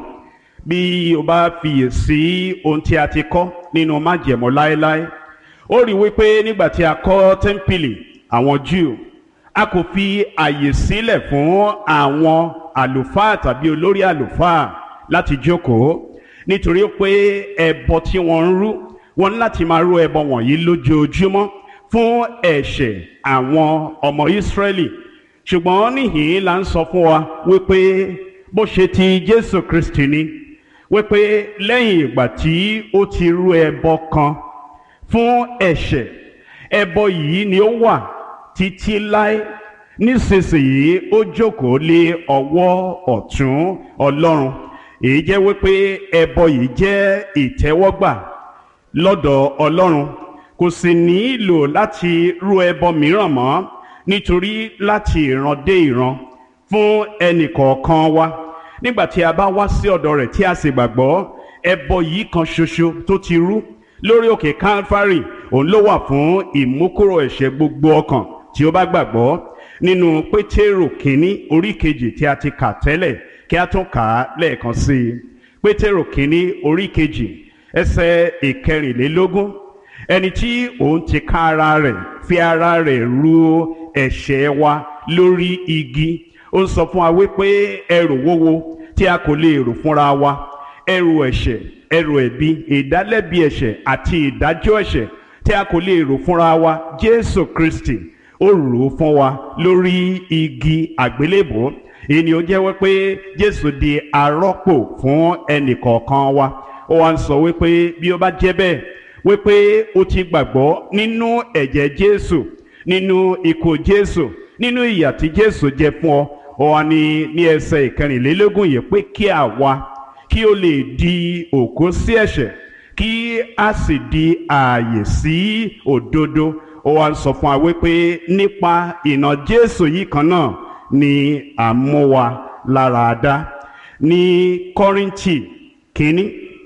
Bí o bá fiyèsí ohun tí a ti kọ́ nínú májẹ̀mú láéláé, ó rí wípé nígbà tí a kọ́ tẹ́ḿpìlì àwọn Júù, a kò fi àyè sílẹ̀ fún àwọn àlùfáà tàbí olórí àlùfáà láti jókòó, nítorí pé ẹbọ tí wọ́n ń rú, wọ́n ní láti máa rú ẹbọ wọ̀nyí lójoojúmọ́ fún ẹ̀ṣẹ̀ àwọn ọmọ Ísírẹ́lì. Ṣùgbọ́n níhìn-ín la ń sọ fún wa wípé bó ṣe ti Jésù Kristi ni, wípé lẹ́yìn ìgbà tí ó ti rú ẹbọ kan fún ẹ̀ṣẹ̀, ẹbọ yìí ni ó wà títí láé. Nísinsìnyí ó jókòó lé ọwọ́ ọ̀tún Ọlọ́run. Èyí jẹ́ wípé ẹbọ yìí jẹ́ ìtẹ́wọ́gbà lọ́dọ̀ Ọlọ́run. Kò sì nílò láti rú ẹbọ mìíràn mọ́, nítorí láti ìran dé ìran fún ẹnì kọ̀ọ̀kan wa, nígbà tí a bá wá sí ọ̀dọ̀ rẹ̀ tí a sì gbàgbọ́, ẹbọ yìí kan ṣoṣo tó ti rú lórí òkè Calvary, òun ló wà fún ìmúkúrò ẹ̀ṣẹ̀ gbogbo ọkàn tí ó bá gbàgbọ́. Nínú Pétérù kínní orí kejì tí a ti kà tẹ́lẹ̀, kí a tún kà á lẹ́ẹ̀kan sí i. Pétérù kínní orí kejì ẹsẹ̀ ìkẹrìnlélógún. Ẹni tí òun ti ká ara rẹ̀ fi ara rẹ̀ rú ẹ̀ṣẹ̀ wa lórí igi. Ó ń sọ fún wa wípé ẹrù wúwo tí a kò lè rù fúnra wa, ẹrù ẹ̀ṣẹ̀, ẹrù ẹ̀bi, ìdálẹ́bi ẹ̀ṣẹ̀ àti ìdájọ́ ẹ̀ṣẹ̀ tí a kò lè rù fúnra wa, Jésù Kristi ó rù ú fún wa lórí igi àgbélébùú. Èyí ni ó jẹ́ wípé Jésù di arọ́pò fún ẹnì kọ̀ọ̀kan wa. Ó wá ń sọ wípé bí ó bá jẹ́ bẹ́ẹ̀, wípé ó ti gbàgbọ́ nínú ẹ̀jẹ̀ Jésù, nínú ikú Jésù, nínú ìyà tí Jésù jẹ fún ọ. Ó wá ní ní ẹsẹ̀ ìkẹrìnlélógún yìí pé kí àwa kí ó lè di òkú sí ẹ̀ṣẹ̀, kí a sì di ààyè sí òdodo. Ó wá ń sọ fún wa wípé nípa ìnà Jésù yìí kan náà ni à ń mú wa lára dá. Ní Kọ́ríńtì kínní,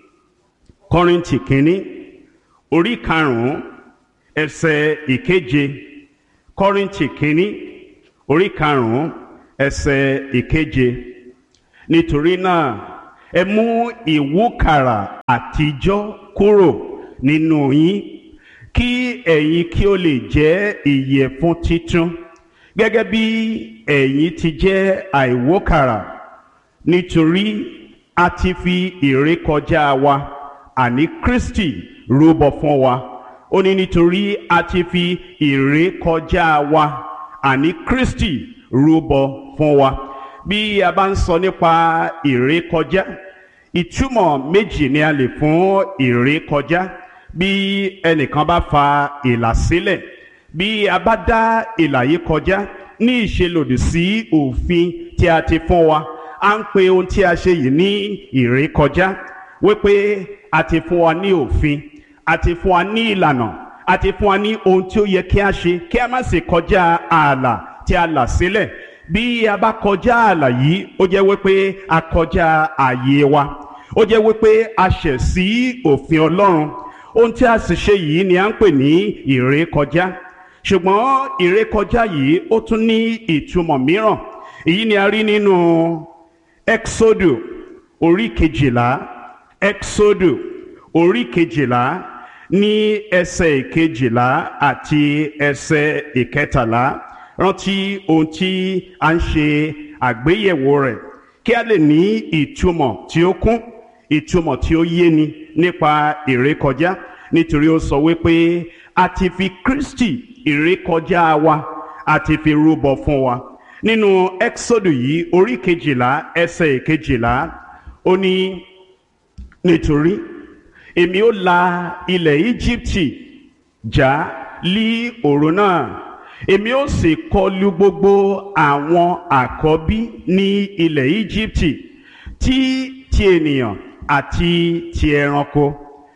Kọ́ríńtì kínní orí karùn-ún ẹsẹ̀ ìkeje. Kọ́ríńtì kínní orí karùn-ún ẹsẹ̀ ìkeje. Nítorí náà ẹ mú ìwúkàrà àtijọ́ kúrò nínú yín, kí ẹ̀yin kí ó lè jẹ́ ìyẹ̀fun titun, gẹ́gẹ́ bí ẹ̀yin ti jẹ́ àìwúkàrà. Nítorí a ti fi ìrékọjá wa, àní Kristi, rúbọ fún wa. Ó ní nítorí a ti fi ìrékọjá wa, àní Kristi, rúbọ fún wa. Bí a bá ń sọ nípa ìrékọjá, ìtumọ̀ méjì ni a lè fún ìrékọjá. Bí ẹnìkan bá fa ìlà sílẹ̀, bí a bá dá ìlà yìí kọjá ní ìṣelòdì sí òfin tí a ti fún wa, a ń pe ohun tí a ṣe yìí ní ìrékọjá, wípé a ti fún wa ní òfin, a ti fún wa ní ìlànà, a ti fún wa ní ohun tí ó yẹ kí a ṣe, kí a má sì kọjá ààlà tí a là sílẹ̀. Bí a bá kọjá ààlà yìí, ó jẹ́ wípé a kọjá ààyè wa, ó jẹ́ wípé a ṣẹ̀ sí òfin Ọlọ́run. Ohun tí a sì ṣe yìí ni a ń pè ní ìrékọjá. Ṣùgbọ́n ìrékọjá yìí ó tún ní ìtumọ̀ mìíràn. Èyí ni a rí nínú Exodu orí kejìlá, Exodu orí kejìlá ní ẹsẹ̀ ìkejìlá àti ẹsẹ̀ ìkẹtàlá. Rántí ohun tí a ń ṣe àgbéyẹ̀wò rẹ̀ kí a lè ní ìtumọ̀ tí ó kún, ìtumọ̀ tí ó yéni nípa ìrékọjá. Nítorí ó sọ wípé a ti fi Kristi, ìrékọjá wa, a ti fi rúbọ fún wa. Nínú Exodu yìí orí kejìlá ẹsẹ̀ ìkejìlá, ó ní nítorí èmi ó la ilẹ̀ Íjíbítì já lí òru náà, èmi ó sì kọlu gbogbo àwọn àkọ́bí ní ilẹ̀ Íjíbítì, tí ti ènìyàn àti ti ẹranko,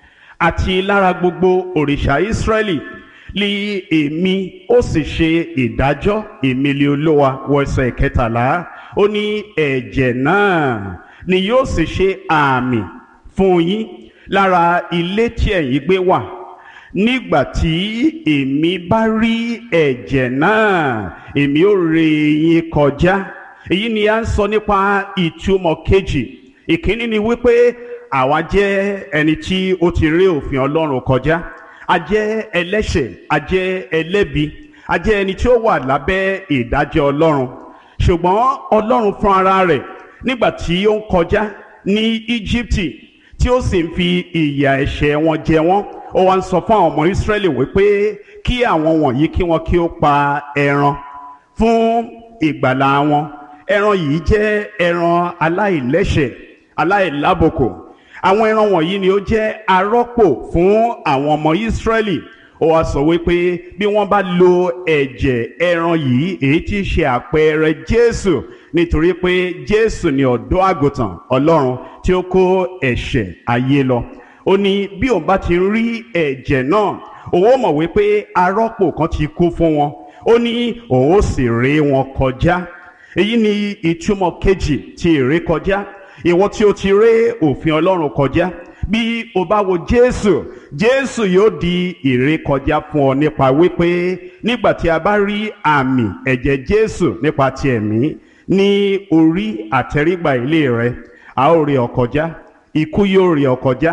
àti lára gbogbo òrìṣà Ísírẹ́lì lí èmi ó sì ṣe ìdájọ́, èmi lé Olúwa. Wọ ẹsẹ̀ kẹtàlá, ó ní ẹ̀jẹ̀ náà ni yóò sì ṣe àmì fún yín lára ilé tí ẹ̀yin gbé wà. Nígbà tí èmi bá rí ẹ̀jẹ̀ náà, èmi ó ré yín kọjá. Èyí ni a ń sọ nípa ìtumọ̀ kejì. Ìkíní ni wípé àwa jẹ́ ẹni tí ó ti ré òfin Ọlọ́run kọjá. A jẹ́ ẹlẹ́ṣẹ̀, a jẹ́ ẹlẹ́bi, a jẹ́ ẹni tí ó wà lábẹ́ ìdájọ́ Ọlọ́run. Ṣùgbọ́n Ọlọ́run fún ara rẹ̀, nígbà tí ó ń kọjá ní Íjíbítì, tí ó sì ń fi ìyà ẹ̀ṣẹ̀ wọn jẹ wọ́n, ó wá ń sọ fún àwọn ọmọ Ísírẹ́lì wípé kí àwọn wọ̀nyí kí wọ́n kí ó pa ẹran fún ìgbàlà wọn. Ẹran yìí jẹ́ ẹran aláìlẹ́ṣẹ̀, aláìlábùkù. Àwọn ẹran wọ̀nyí ni ó jẹ́ arọ́pò fún àwọn ọmọ Ísírẹ́lì. Ó wá sọ wípé bí wọ́n bá lo ẹ̀jẹ̀ ẹran yìí, èyí tí í ṣe àpẹẹrẹ Jésù, nítorí pé Jésù ni ọ̀dọ́ àgùntàn Ọlọ́run tí ó kó ẹ̀ṣẹ̀ ayé lọ. Ó ní bí òun bá ti rí ẹ̀jẹ̀ náà, òun ó mọ̀ wípé arọ́pò kan ti kú fún wọn. Ó ní òun ó sì ré wọn kọjá. Èyí ni ìtumọ̀ kejì ti ìrékọjá. Ìwọ tí ó ti ré òfin Ọlọ́run kọjá, bí o bá wo Jésù, Jésù yóò di ìrékọjá fún ọ nípa wípé nígbà tí a bá rí àmì ẹ̀jẹ̀ Jésù nípa ti ẹ̀mí ní orí àtẹrígbà ilé rẹ, a ó rí ọ kọjá. Ikú yóò rí ọ kọjá,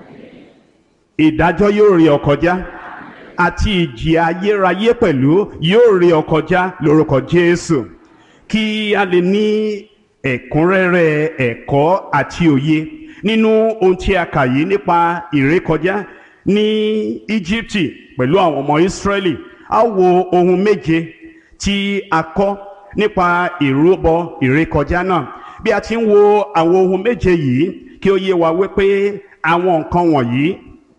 ìdájọ́ yóò rí ọ kọjá, àti ìjì ayérayé pẹ̀lú yóò rí ọ kọjá lórúkọ Jésù. Kí a lè ní ẹ̀kúnrẹ́rẹ́ ẹ̀kọ́ àti òye nínú ohun tí a kà yìí nípa ìrékọjá ní Íjíbítì pẹ̀lú àwọn ọmọ Ísírẹ́lì, a wo ohun méje tí a kọ́ nípa ìrúbọ ìrékọjá náà. Bí a ti ń wo àwọn ohun méje yìí, kí ó yé wa wípé àwọn nǹkan wọ̀nyí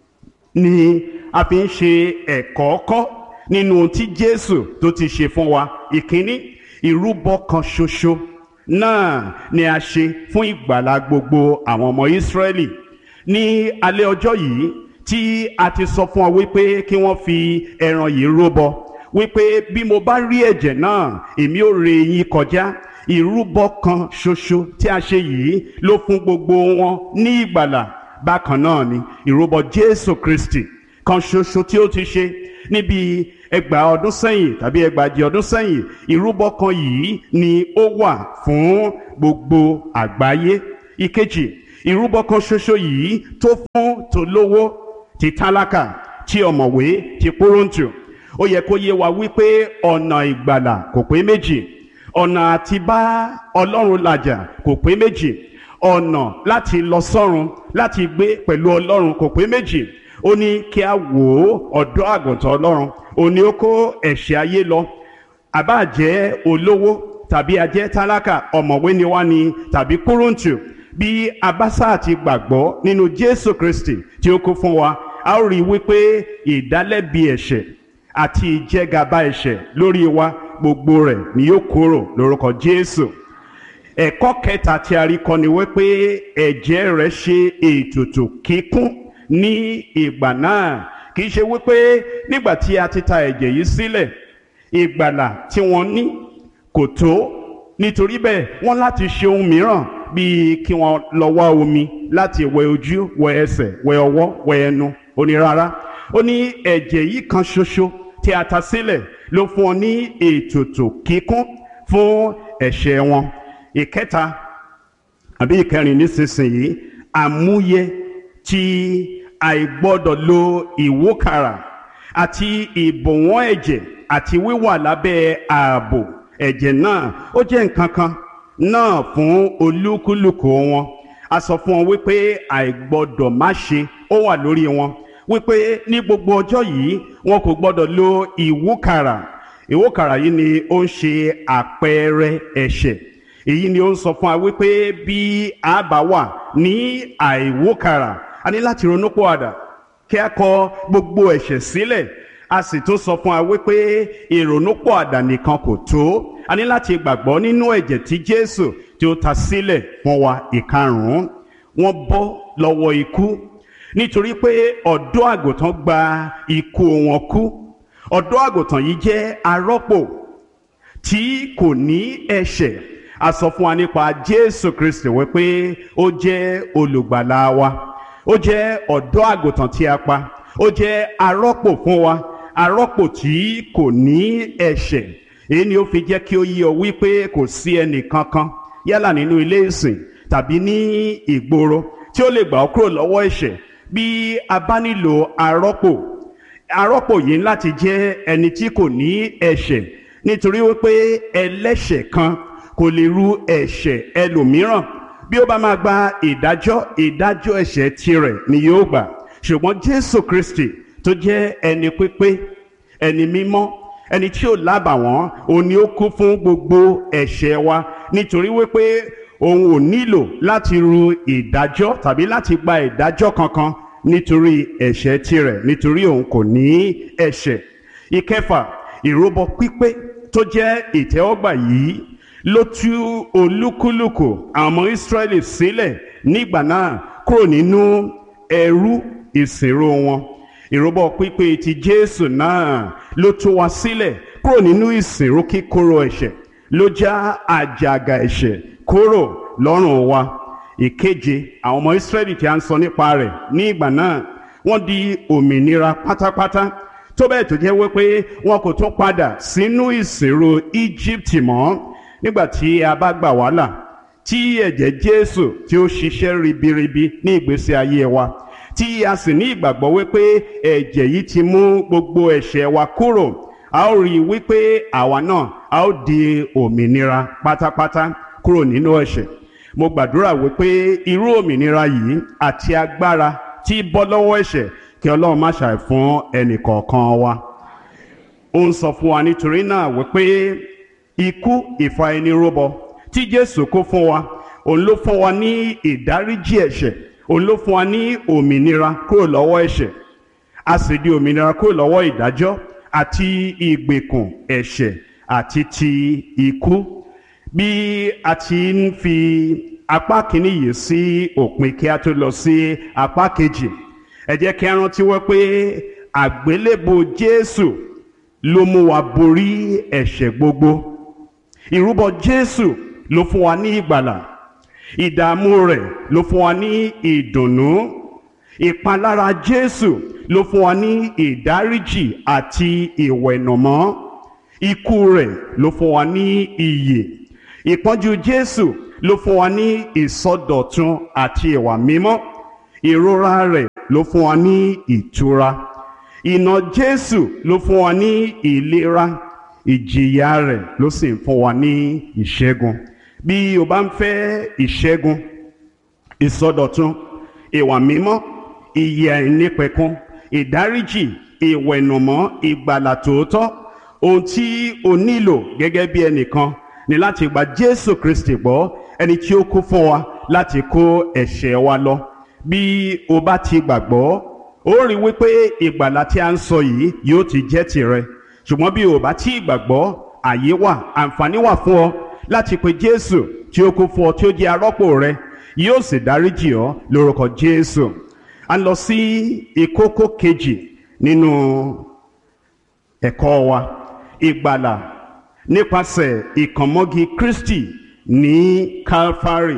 ni a fi ń ṣe ẹ̀kọ́ kọ́ nínú ohun tí Jésù tó ti ṣe fún wa. Ìkíní, ìrúbọ kan ṣoṣo náà ni a ṣe fún ìgbàlà gbogbo àwọn ọmọ Ísírẹ́lì. Ní alẹ́ ọjọ́ yìí tí a ti sọ fún ọ wípé kí wọ́n fi ẹran yìí rúbọ, wípé bí mo bá rí ẹ̀jẹ̀ náà, èmi ó ré yín kọjá. Ìrúbọ kan ṣoṣo tí a ṣe yìí ló fún gbogbo wọn ní ìgbàlà. Bákan náà ni ìrúbọ Jésù Kristi kan ṣoṣo tí ó ti ṣe níbi ẹgbàá ọdún sẹ́yìn tàbí ẹgbàájì ọdún sẹ́yìn ìrúbọ kan yìí ni ó wà fún gbogbo àgbáyé. Ìkejì, ìrúbọ kan ṣoṣo yìí tó fún tolówó, ti tálákà, ti ọ̀mọ̀wé, ti pọ́rọ̀ǹtù. Ó yẹ kó yé wa wípé ọ̀nà ìgbàlà kò pé méjì, ọ̀nà àti bá Ọlọ́run làjà kò pé méjì, ọ̀nà láti lọ sọ́run láti gbé pẹ̀lú Ọlọ́run kò pé méjì. Ó ní kí a wò ó ọ̀dọ́ àgùntàn Ọlọ́run, ó ní ó kó ẹ̀ṣẹ̀ ayé lọ. Àbá jẹ́ olówó tàbí a jẹ́ tálákà, ọ̀mọ̀wé ni wá ni tàbí pọ́rọ̀ǹtù, bí abásá àti gbàgbọ́ nínú Jésù Kristi tí ó kú fún wa, a ó rí i wípé ìdálẹ́bi ẹ̀ṣẹ̀ àti ìjẹgàba ẹ̀ṣẹ̀ lórí wa gbogbo rẹ̀ ni yóò kúrò lórúkọ Jésù. Ẹ̀kọ́ kẹta tí a rí kọ́ ni wípé ẹ̀jẹ̀ rẹ̀ ṣe ètùtù kíkún ní ìgbà náà. Kì í ṣe wípé nígbà tí a ti ta ẹ̀jẹ̀ yìí sílẹ̀, ìgbàlà tí wọ́n ní kò tó, nítorí bẹ́ẹ̀ wọ́n láti ṣe ohun mìíràn bíi kí wọ́n lọ wá omi láti wẹ ojú, wẹ ẹsẹ̀, wẹ ọwọ́, wẹ ẹnu. Ó ní rárá, ó ní ẹ̀jẹ̀ yìí kan ṣoṣo tí a ta sílẹ̀ ló fún ọ ní ètùtù kíkún fún ẹ̀ṣẹ̀ wọn. Ìkẹta àbí ìkẹrin nísinsìnyí, àmúyẹ tí àìgbọ́dọ̀ lo ìwúkàrà àti ìbòwọ́n ẹ̀jẹ̀ àti wíwà lábẹ́ ààbò ẹ̀jẹ̀ náà, ó jẹ́ nǹkan kan náà fún olúkúlùkù wọn. A sọ fún wọn wípé àìgbọ́dọ̀ má ṣe ó wà lórí wọn, wípé ní gbogbo ọjọ́ yìí wọn kò gbọ́dọ̀ lo ìwúkàrà. Ìwúkàrà yìí ni ó ń ṣe àpẹẹrẹ ẹ̀ṣẹ̀. Èyí ni ó ń sọ fún wa wípé bí a bá wà ní àìwúkàrà, a ní láti ronúpìwàdà kí a kọ gbogbo ẹ̀ṣẹ̀ sílẹ̀. A sì tún sọ fún wa wípé ìrònúpìwàdà nìkan kò tó, a ní láti gbàgbọ́ nínú ẹ̀jẹ̀ tí Jésù tí ó ta sílẹ̀ fún wa. Ìkarùn-ún, wọ́n bọ́ lọ́wọ́ ikú nítorí pé ọ̀dọ́ àgùntàn gba ikú wọn kú. Ọ̀dọ́ àgùntàn yìí jẹ́ arọ́pò tí kò ní ẹ̀ṣẹ̀. A sọ fún wa nípa Jésù Kristi wípé ó jẹ́ olùgbàlà wa, ó jẹ́ ọ̀dọ́ àgùntàn tí a pa, ó jẹ́ arọ́pò fún wa, arọ́pò tí kò ní ẹ̀ṣẹ̀. Èyí ni ó fi jẹ́ kí ó yé ọ wípé kò sí ẹnì kankan yálà nínú ilé ìsìn tàbí ní ìgboro tí ó lè gbà ọ́ kúrò lọ́wọ́ ẹ̀ṣẹ̀ bí a bá nílò arọ́pò. Arọ́pò yìí láti jẹ́ ẹni tí kò ní ẹ̀ṣẹ̀, nítorí wípé ẹlẹ́ṣẹ̀ kan kò lè ru ẹ̀ṣẹ̀ ẹlòmíràn. Bí ó bá máa gba ìdájọ́, ìdájọ́ ẹ̀ṣẹ̀ tirẹ̀ ni yóò gbà. Ṣùgbọ́n Jésù Kristi tó jẹ́ ẹni pípé, ẹni mímọ́, ẹni tí ò lábàwọ́n, òun ni ó kú fún gbogbo ẹ̀ṣẹ̀ wa, nítorí wípé òun ò nílò láti ru ìdájọ́ tàbí láti gba ìdájọ́ kankan nítorí ẹ̀ṣẹ̀ tirẹ̀, nítorí òun kò ní ẹ̀ṣẹ̀. Ìkẹfà, ìrúbọ pípé tó jẹ́ ìtẹ́wọ́gbà yìí ló tú olúkúlùkù àwọn ọmọ Ísírẹ́lì sílẹ̀ nígbà náà kúrò nínú ẹrú ìsìnrú wọn. Ìrúbọ pípé ti Jésù náà ló tú wa sílẹ̀ kúrò nínú ìsìnrú kíkorò ẹ̀ṣẹ̀, ló já àjàgà ẹ̀ṣẹ̀ kúrò lọ́rùn wa. Ìkeje, àwọn ọmọ Ísírẹ́lì tí a ń sọ nípa rẹ̀ ní ìgbà náà wọ́n di òmìnira pátápátá, tó bẹ́ẹ̀ tó jẹ́ wípé wọn kò tún padà sínú ìsìnrú Íjíbítì mọ́. Nígbà tí a bá gbà wá là, tí ẹ̀jẹ̀ Jésù tí ó ṣiṣẹ́ ribiribi ní ìgbésí ayé wa, tí a sì ní ìgbàgbọ́ wípé ẹ̀jẹ̀ yìí ti mú gbogbo ẹ̀ṣẹ̀ wa kúrò, a ó rí i wípé àwa náà a ó di òmìnira pátápátá kúrò nínú ẹ̀ṣẹ̀. Mo gbàdúrà wípé irú òmìnira yìí àti agbára tí bọ́ lọ́wọ́ ẹ̀ṣẹ̀ kí Ọlọ́run má ṣàì fún ẹnì kọ̀ọ̀kan wa. Ó ń sọ fún wa nítorí náà wípé ikú ìfà ẹni rúbọ tí Jésù kó fún wa, òun ló fún wa ní ìdáríjì ẹ̀ṣẹ̀, òun ló fún wa ní òmìnira kúrò lọ́wọ́ ẹ̀ṣẹ̀. A sì di òmìnira kúrò lọ́wọ́ ìdájọ́ àti ìgbèkùn ẹ̀ṣẹ̀ àti ti ikú. Bí a ti ń fi apá kìíní yìí sí òpin kí a tó lọ sí apá kejì, ẹ jẹ́ kí a rántí wọ́n pé àgbélébùú Jésù ló mú wa borí ẹ̀ṣẹ̀ gbogbo. Ìrúbọ Jésù ló fún wa ní ìgbàlà. Ìdààmú rẹ̀ ló fún wa ní ìdùnnú. ìpalára Jésù ló fún wa ní ìdáríjì àti ìwẹ̀nùmọ́. Ikú rẹ̀ ló fún wa ní ìyè. Ìpọ́njú Jésù ló fún wa ní ìsọdọ̀tun àti ìwà mímọ́. Ìrora rẹ̀ ló fún wa ní ìtura. Ìnà Jésù ló fún wa ní ìlera. Ìjìyà rẹ̀ ló sì ń fún wa ní ìṣẹ́gun. Bí o bá ń fẹ́ ìṣẹ́gun, ìsọdọ̀tun, ìwà mímọ́, ìyè àìnípẹ̀kun, ìdáríjì, ìwẹ̀nùmọ́, ìgbàlà tòótọ́, ohun tí o nílò gẹ́gẹ́ bí ẹnìkan ni láti gba Jésù Kristi gbọ́, ẹni tí ó kú fún wa láti kó ẹ̀ṣẹ̀ wa lọ. Bí o bá ti gbàgbọ́, ó rí wípé ìgbàlà tí a ń sọ yìí yóò ti jẹ́ tìrẹ. Ṣùgbọ́n bí o bá ti gbàgbọ́, àyè wà, àǹfààní wà fún ọ láti pe Jésù tí ó kú fún ọ, tí ó jẹ́ arọ́pò rẹ, yóò sì dáríjì ọ́ lórúkọ Jésù. A lọ sí ìkókó kejì nínú ẹ̀kọ́ wa, ìgbàlà nípasẹ̀ ìkànmọ́gi Kristi ní Calvary.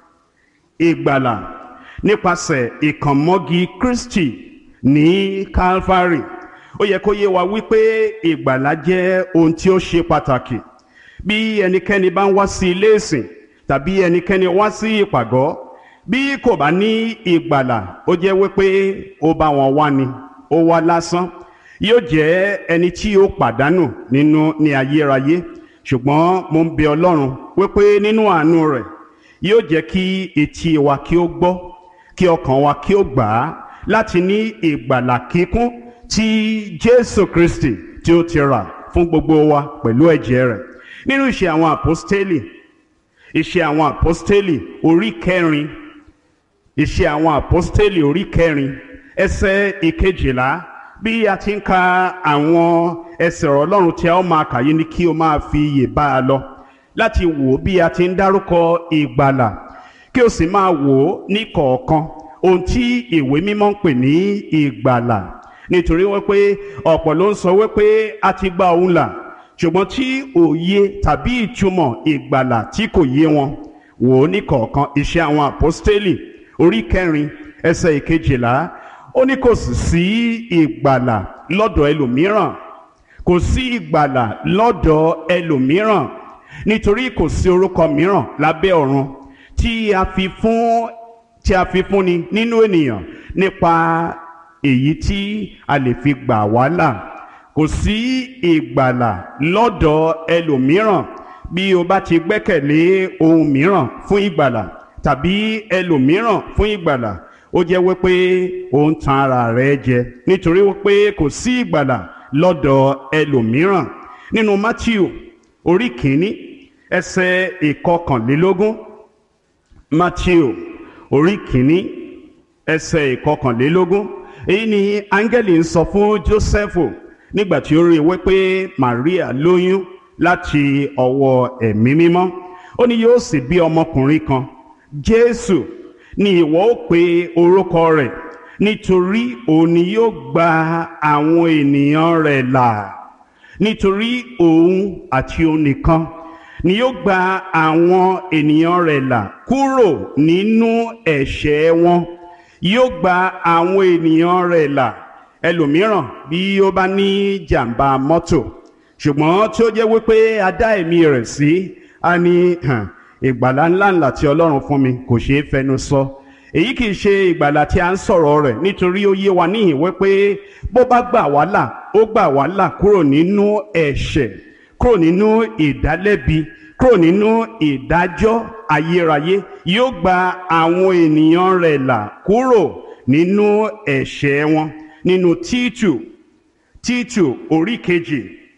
Ìgbàlà nípasẹ̀ ìkànmọ́gi Kristi ní Calvary. Ó yẹ kó yé wa wípé ìgbàlà jẹ́ ohun tí ó ṣe pàtàkì. Bí ẹnikẹ́ni bá ń wá sí ilé ìsìn tàbí ẹnikẹ́ni wá sí ìpàgọ́, bí kò bá ní ìgbàlà, ó jẹ́ wípé ó bá wọn wá ni, ó wá lásán. Yóò jẹ́ ẹni tí ó pàdánù nínú ní ayérayé. Ṣùgbọ́n mo ń bẹ Ọlọ́run wípé nínú àánú rẹ̀ yóò jẹ́ kí etí wa kí ó gbọ́, kí ọkàn wa kí ó gbà á láti ní ìgbàlà kíkún tí Jésù Kristi tí ó ti rà fún gbogbo wa pẹ̀lú ẹ̀jẹ̀ rẹ̀. Nínú Ìṣe àwọn Àpọ́stélì, Ìṣe àwọn Àpọ́stélì orí kẹrin, Ìṣe àwọn Àpọ́stélì orí kẹrin, ẹsẹ̀ ìkejìlá. Bí a ti ń ka àwọn ẹsẹ̀ ọ̀rọ̀ Ọlọ́run tí a ó máa kà yìí ni kí o máa fi iyè bá a lọ, láti wò bí a ti ń dárúkọ ìgbàlà, kí o sì máa wò ó ní kọ̀ọ̀kan ohun tí ìwé mímọ́ ń pè ní ìgbàlà. Nítorí wípé ọ̀pọ̀ ló ń sọ wípé a ti gba òun là, ṣùgbọ́n tí òye tàbí ìtumọ̀ ìgbàlà tí kò yé wọn. Wò ó ní kọ̀ọ̀kan. Ìṣe àwọn Àpọ́stélì orí kẹrin ẹsẹ̀ ìkejìlá. Ó ní kò sì sí ìgbàlà lọ́dọ̀ ẹlòmíràn, kò sí ìgbàlà lọ́dọ̀ ẹlòmíràn, nítorí kò sí orúkọ mìíràn lábẹ́ ọ̀run tí a fi fún tí a fi fúnni nínú ènìyàn nípa èyí tí a lè fi gbà wá là. Kò sí ìgbàlà lọ́dọ̀ ẹlòmíràn. Bí o bá ti gbẹ́kẹ̀lé ohun mìíràn fún ìgbàlà tàbí ẹlòmíràn fún ìgbàlà, ó jẹ́ wípé ó ń tan ara rẹ̀ jẹ, nítorí wípé kò sí ìgbàlà lọ́dọ̀ ẹlòmíràn. Nínú Mátíù orí kìíní ẹsẹ̀ ìkọkànlélógún, Mátíù orí kìíní ẹsẹ̀ ìkọkànlélógún, èyí ni áńgẹ́lì ń sọ fún Jósẹ́fù nígbà tí ó rí wípé Màríà lóyún láti ọwọ́ ẹ̀mí mímọ́. Ó ní yóò sì bí ọmọkùnrin kan, Jésù ni ìwọ ó pe orúkọ rẹ̀, nítorí òun ni yóò gba àwọn ènìyàn rẹ̀ là. Nítorí òun àti òun nìkan ni yóò gba àwọn ènìyàn rẹ̀ là kúrò nínú ẹ̀ṣẹ̀ wọn. Yóò gba àwọn ènìyàn rẹ̀ là. Ẹlòmíràn bí ó bá ní jàǹbá mọ́tò, ṣùgbọ́n tí ó jẹ́ wípé a dá ẹ̀mí rẹ̀ sí, a ní ìgbàlà ńláńlá tí Ọlọ́run fún mi kò ṣeé fẹnu sọ. Èyí kìí ṣe ìgbàlà tí a ń sọ̀rọ̀ rẹ̀, nítorí ó yé wa níhìn wípé bó bá gbà wá là, ó gbà wá là kúrò nínú ẹ̀ṣẹ̀, kúrò nínú ìdálẹ́bi, kúrò nínú ìdájọ́ ayérayé. Yóò gba àwọn ènìyàn rẹ̀ là kúrò nínú ẹ̀ṣẹ̀ wọn. Nínú Títù, Títù orí kejì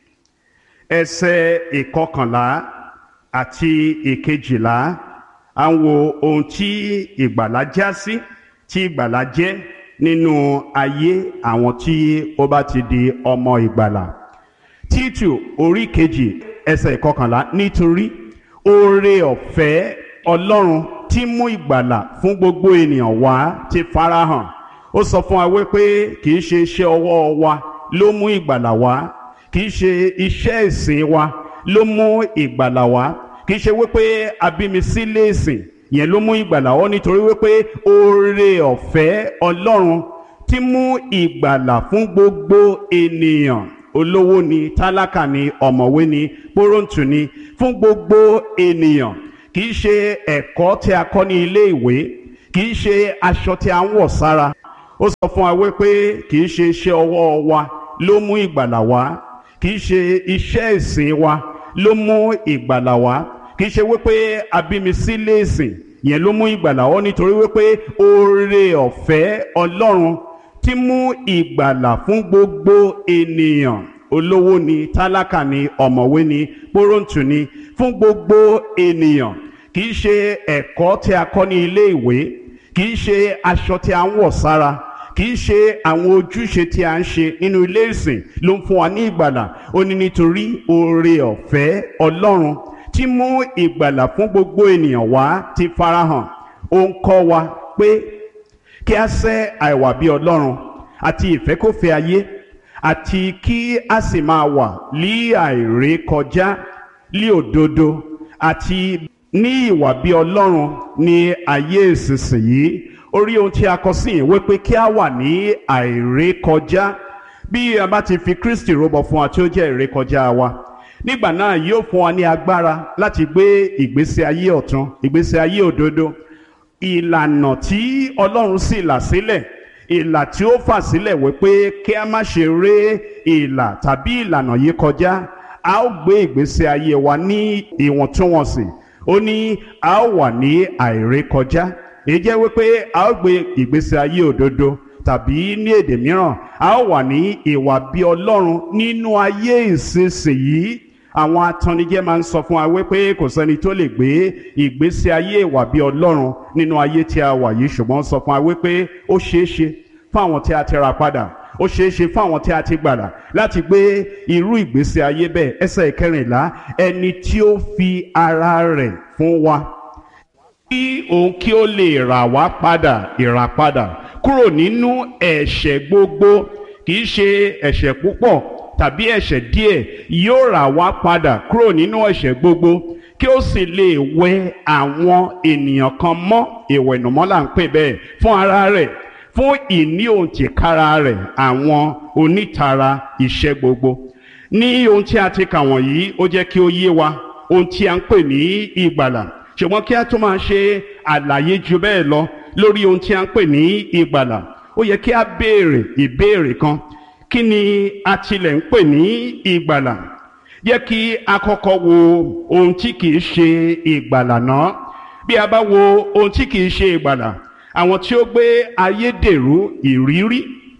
ẹsẹ̀ ìkọkànlá àti ìkejìlá, à ń wo ohun tí ìgbàlà já sí, tí ìgbàlà jẹ́ nínú ayé àwọn tí ó bá ti di ọmọ ìgbàlà. Títù orí kejì ẹsẹ̀ ìkọkànlá, nítorí oore ọ̀fẹ́ Ọlọ́run tí mú ìgbàlà fún gbogbo ènìyàn wá ti farahàn. Ó sọ fún wa wípé kìí ṣe iṣẹ́ ọwọ́ wa ló mú ìgbàlà wá, kìí ṣe iṣẹ́ ìsìn wa ló mú ìgbàlà wá, kìí ṣe wípé a bí mi sílé ìsìn yẹn ló mú ìgbàlà wá nítorí wípé oore ọ̀fẹ́ Ọlọ́run tí mú ìgbàlà fún gbogbo ènìyàn, olówó ni, tálákà ni, ọ̀mọ̀wé ni, pọ́rọ̀ǹtù ni, fún gbogbo ènìyàn. Kì í ṣe ẹ̀kọ́ tí a kọ́ ní ilé ìwé, kì í ṣe aṣọ tí a ń wọ̀ sára. Ó sọ fún wa wípé kì í ṣe iṣẹ́ ọwọ́ wa ló mú ìgbàlà wá, kì í ṣe iṣẹ́ ìsìn wa ló mú ìgbàlà wá, kì í ṣe wípé abímisílẹ̀ ìsìn yẹn ló mú ìgbàlà wá, nítorí wípé oore ọ̀fẹ́ Ọlọ́run tí mú ìgbàlà fún gbogbo ènìyàn, olówó ni, tálákà ni, ọ̀mọ̀wé ni, pọ́rọ̀ǹtù ni, fún gbogbo ènìyàn. Kì í ṣe ẹ̀kọ́ tí a kọ́ ní ilé ìwé, kì í ṣe aṣọ tí a ń wọ̀ sára, kì í ṣe àwọn ojúṣe tí a ń ṣe nínú ilé ìsìn ló ń fún wa ní ìgbàlà. Ó ní nítorí oore ọ̀fẹ́ Ọlọ́run tí mú ìgbàlà fún gbogbo ènìyàn wá ti farahàn. Ó ń kọ́ wa pé kí a sẹ́ àìwà bí Ọlọ́run àti ìfẹ́kọ̀fẹ́ ayé, àti kí a sì máa wà ní àìrékọjá, ní òdodo àti ní ìwà bí Ọlọ́run ní ayé ìsinsìnyí. Orí ohun tí a kọ sí ìwé pé kí a wà ní àìrékọjá. Bí a bá ti fi Kristi rúbọ fún wa tí ó jẹ́ ìrékọjá wa, nígbà náà yóò fún wa ní agbára láti gbé ìgbésí ayé ọ̀tun, ìgbésí ayé òdodo. Ìlànà tí Ọlọ́run sì là sílẹ̀, ìlà tí ó fà sílẹ̀ wípé kí a má ṣe ré ìlà tàbí ìlànà yìí kọjá, a ó gbé ìgbésí ayé wa ní ìwọ̀ntúnwọ̀nsì. Ó ní a ó wà ní àìrékọjá. Èyí jẹ́ wípé a ó gbé ìgbésí ayé òdodo, tàbí ní èdè mìíràn a ó wà ní ìwà bí Ọlọ́run nínú ayé ìsinsìnyí. Àwọn atannijẹ máa ń sọ fún wa wípé kò sẹ́ni tó lè gbé ìgbésí ayé ìwà bí Ọlọ́run nínú ayé tí a wà yìí, ṣùgbọ́n sọ fún wa wípé ó ṣeé ṣe fún àwọn tí a ti rà padà, ó ṣeé ṣe fún àwọn tí a ti gbàlà láti gbé irú ìgbésí ayé bẹ́ẹ̀. Ẹsẹ̀ ìkẹrìnlá, ẹni tí ó fi ara rẹ̀ fún wa kí òun kí ó lè rà wá padà, ìràpadà kúrò nínú ẹ̀ṣẹ̀ gbogbo, kì í ṣe ẹ̀ṣẹ̀ púpọ̀ tàbí ẹ̀ṣẹ̀ díẹ̀, yóò rà wá padà kúrò nínú ẹ̀ṣẹ̀ gbogbo, kí ó sì lè wẹ àwọn ènìyàn kan mọ́, ìwẹ̀nùmọ́ là ń pè bẹ́ẹ̀, fún ara rẹ̀, fún ìní òun tìkára rẹ̀, àwọn onítara iṣẹ́ gbogbo. Ní ohun tí a ti kà wọ̀nyí, ó jẹ́ kí ó yé wa ohun tí a ń pè ní ìgbàlà. Ṣùgbọ́n kí a tó máa ṣe àlàyé ju bẹ́ẹ̀ lọ lórí ohun tí a ń pè ní ìgbàlà, ó yẹ kí a béèrè ìbéèrè kan. Kí ni a tilẹ̀ ń pè ní ìgbàlà? Yẹ kí a kọ́kọ́ wo ohun tí kìí ṣe ìgbàlà náà. Bí a bá wo ohun tí kìí ṣe ìgbàlà, àwọn tí ó gbé ayédèrú ìrírí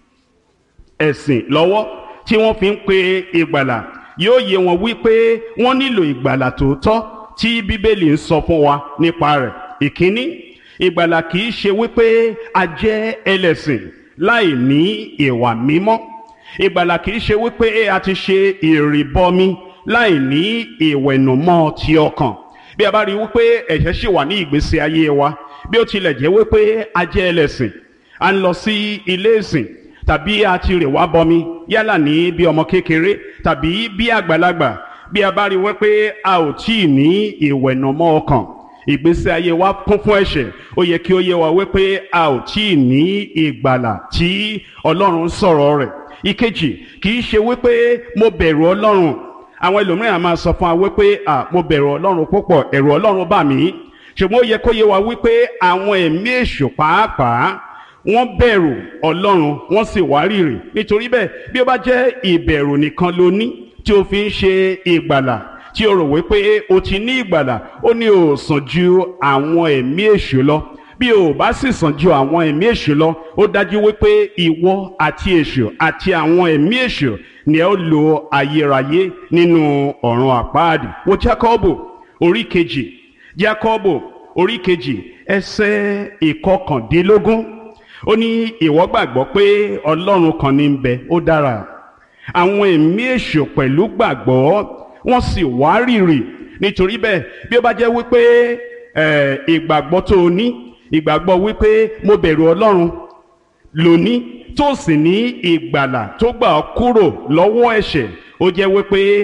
ẹ̀sìn lọ́wọ́ tí wọ́n fi ń pe ìgbàlà, yóò yé wọn wípé wọ́n nílò ìgbàlà tòótọ́ tí Bíbélì ń sọ fún wa nípa rẹ̀. Ìkíní, ìgbàlà kìí ṣe wípé a jẹ́ ẹlẹ́sìn láì ní ìwà mímọ́. Ìgbàlà kìí ṣe wípé a ti ṣe ìrìbọmi láì ní ìwẹ̀nùmọ́ ti ọkàn. Bí a bá rí wípé ẹ̀ṣẹ̀ ṣì wà ní ìgbésí ayé wa, bí ó tilẹ̀ jẹ́ wípé a jẹ́ ẹlẹ́sìn, a ń lọ sí ilé ìsìn, tàbí a ti rè wá bọmi, yálà ní bí ọmọ kékeré tàbí bí àgbàlagbà, bí a bá rí wípé a ò tí ì ní ìwẹ̀nùmọ́ ọkàn, ìgbésí ayé wa kún fún ẹ̀ṣẹ̀, ó yẹ kí ó yé wa wípé a ò tí ì ní ìgbàlà tí Ọlọ́run sọ̀rọ̀ rẹ̀. Ìkejì, kì í ṣe wípé mo bẹ̀rù Ọlọ́run. Àwọn ẹlòmíràn máa sọ fún wa wípé à mo bẹ̀rù Ọlọ́run púpọ̀, ẹ̀rù Ọlọ́run bà mí. Ṣùgbọ́n ó yẹ kó yé wa wípé àwọn ẹ̀mí èṣù pàápàá wọ́n bẹ̀rù Ọlọ́run, wọ́n sì wárìrì. Nítorí bẹ́ẹ̀, bí ó bá jẹ́ ìbẹ̀rù nìkan ló ní tí ó fi ń ṣe ìgbàlà, tí o rò wípé o ti ní ìgbàlà, ó ní o sàn ju àwọn ẹ̀mí èṣù lọ. Bí o bá sì sàn ju àwọn ẹ̀mí èṣù lọ, ó dájú wípé ìwọ àti èṣù àti àwọn ẹ̀mí èṣù ni ẹ ó lo ayérayé nínú ọ̀run àpáàdì. Wo Jákọ́bù orí kejì, Jákọ́bù orí kejì ẹsẹ̀ ìkọkàndínlógún. Ó ní ìwọ gbàgbọ́ pé Ọlọ́run kan ní ń bẹ, ó dára. Àwọn ẹ̀mí èṣù pẹ̀lú gbàgbọ́, wọ́n sì wárìrì. Nítorí bẹ́ẹ̀, bí ó bá jẹ́ wípé ìgbàgbọ́ tó o ní, ìgbàgbọ́ wípé mo bẹ̀rù Ọlọ́run lóní, tó sì ní ìgbàlà tó gbà ọ́ kúrò lọ́wọ́ ẹ̀ṣẹ̀, ó jẹ́ wípé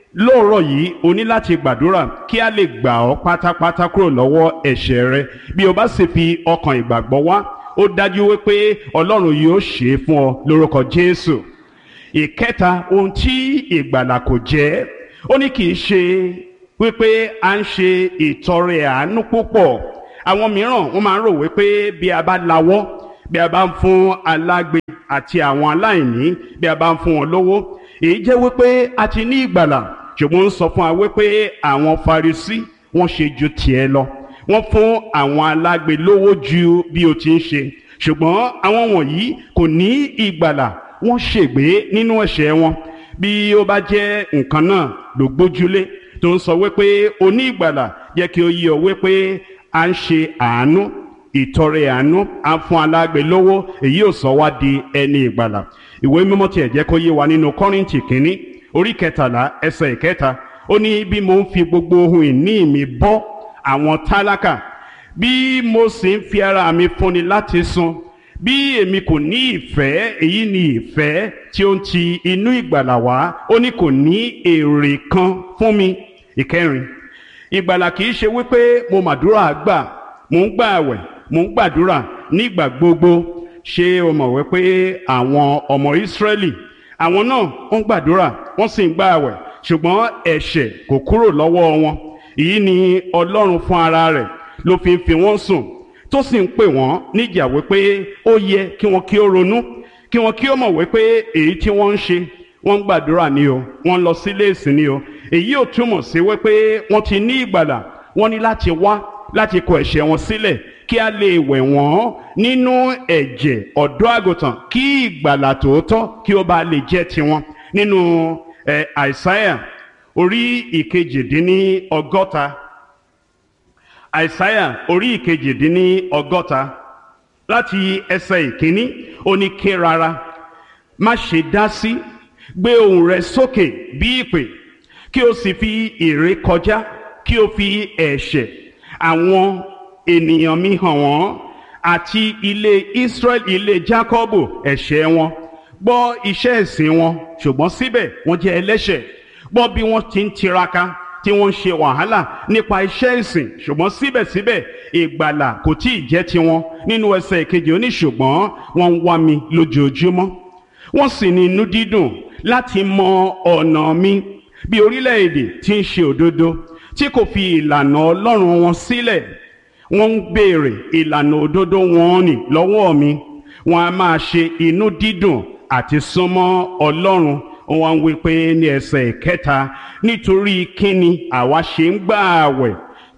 lóòrọ̀ yìí o ní láti gbàdúrà kí a lè gbà ọ́ pátápátá kúrò lọ́wọ́ ẹ̀ṣẹ̀ rẹ. Bí o bá sì fi ọkàn ìgbàgbọ́ wá, ó dájú wípé Ọlọ́run yóò ṣe é fún ọ lórúkọ Jésù. Ìkẹta, ohun tí ìgbàlà kò jẹ́, ó ní kì í ṣe wípé à ń ṣe ìtọrẹ àánú púpọ̀. Àwọn mìíràn wọ́n máa ń rò wípé bí a bá lawọ́, bí a bá ń fún alágbe àti àwọn aláìní, bí a bá ń fún wọn lówó, èyí jẹ́ wípé a ti ní ìgbàlà. Ṣùgbọ́n ń sọ fún wa wípé àwọn Farisí wọ́n ṣe ju tiẹ̀ lọ, wọ́n fún àwọn alágbe lówó ju bí o ti ń ṣe. Ṣùgbọ́n àwọn wọ̀nyí kò ní ìgbàlà, wọ́n ṣègbé nínú ẹ̀ṣẹ̀ wọn. Bí ó bá jẹ́ nǹkan náà ló gbójúlé tó ń sọ wípé o ní ìgbàlà, jẹ́ kí ó yé ọ wípé à ń ṣe àánú, ìtọrẹ àánú, à ń fún alágbe lówó, èyí ò sọ wá di ẹni ìgbàlà. Ìwé mímọ́ tiẹ̀ jẹ́ kó yé wa nínú Kọ́ríńtì kínní orí kẹtàlá ẹsẹ̀ ìkẹta, ó ní bí mo ń fi gbogbo ohun ìní mi bọ́ àwọn tálákà, bí mo sì ń fi ara mi fúnni láti sun, bí èmi kò ní ìfẹ́, èyí ni ìfẹ́ tí ó ń ti inú ìgbàlà wá, ó ní kò ní èrè kan fún mi. Ìkẹrin, ìgbàlà kì í ṣe wípé mo màdúrà gbà, mò ń gbà àwẹ̀, mò ń gbàdúrà nígbà gbogbo. Ṣé o mọ̀ wípé àwọn ọmọ Ísírẹ́lì, àwọn náà wọ́n gbàdúrà, wọ́n sì ń gbà àwẹ̀, ṣùgbọ́n ẹ̀ṣẹ̀ kò kúrò lọ́wọ́ wọn. Èyí ni Ọlọ́run fún ara rẹ̀ ló fi ń fi wọ́n sùn, tó sì ń pè wọ́n níjà wípé ó yẹ kí wọ́n kí ó ronú, kí wọ́n kí ó mọ̀ wípé èyí tí wọ́n ń ṣe, wọ́n ń gbàdúrà ni o, wọ́n ń lọ sílé ìsìn ni o. Èyí ò túmọ̀ sí wípé wọ́n ti ní ìgbàlà. Wọ́n ní láti wá láti kọ ẹ̀ṣẹ̀ wọn sílẹ̀ kí a lè wẹ̀ wọ́n nínú ẹ̀jẹ̀ ọ̀dọ́ àgùntàn, kí ìgbàlà tòótọ́ kí ó bá lè jẹ́ tiwọn. Nínú ẹ̀ Àìsáyà orí ìkejìdínní ọgọ́ta, Àìsáyà orí ìkejìdínní ọgọ́ta láti ẹsẹ̀ ìkíní, ó ní ké rárá, má ṣe dá sí, gbé ohùn rẹ sókè bí ìpè, kí o sì fi ìrékọjá, kí o fi ẹ̀ṣẹ̀ àwọn ènìyàn mi hàn wọ́n, àti ilé Israẹli, ilé Jákọ́bù, ẹ̀ṣẹ̀ wọn. Gbọ́ iṣẹ́ ẹ̀sìn wọn, ṣùgbọ́n síbẹ̀ wọ́n jẹ́ ẹlẹ́ṣẹ̀. Gbọ́ bí wọ́n ti ń tiraka, tí wọ́n ń ṣe wàhálà nípa iṣẹ́ ìsìn, ṣùgbọ́n síbẹ̀síbẹ̀ ìgbàlà kò tí ì jẹ́ tiwọn. Nínú ẹsẹ̀ ìkejì ó ní ṣùgbọ́n wọ́n ń wá mi lójoojúmọ́, wọ́n sì ní inú dídùn láti mọ ọ̀nà mi, bí orílẹ̀-èdè tí ń ṣe òdodo, tí kò fi ìlànà Ọlọ́run wọn sílẹ̀. Wọ́n ń béèrè ìlànà òdodo wọn nì lọ́wọ́ mi, wọ́n á máa ṣe inú dídùn àti súnmọ́ Ọlọ́run. Wọ́n wí pé ní ẹsẹ̀ ìkẹta, nítorí kíni àwa ṣe ń gbà àwẹ̀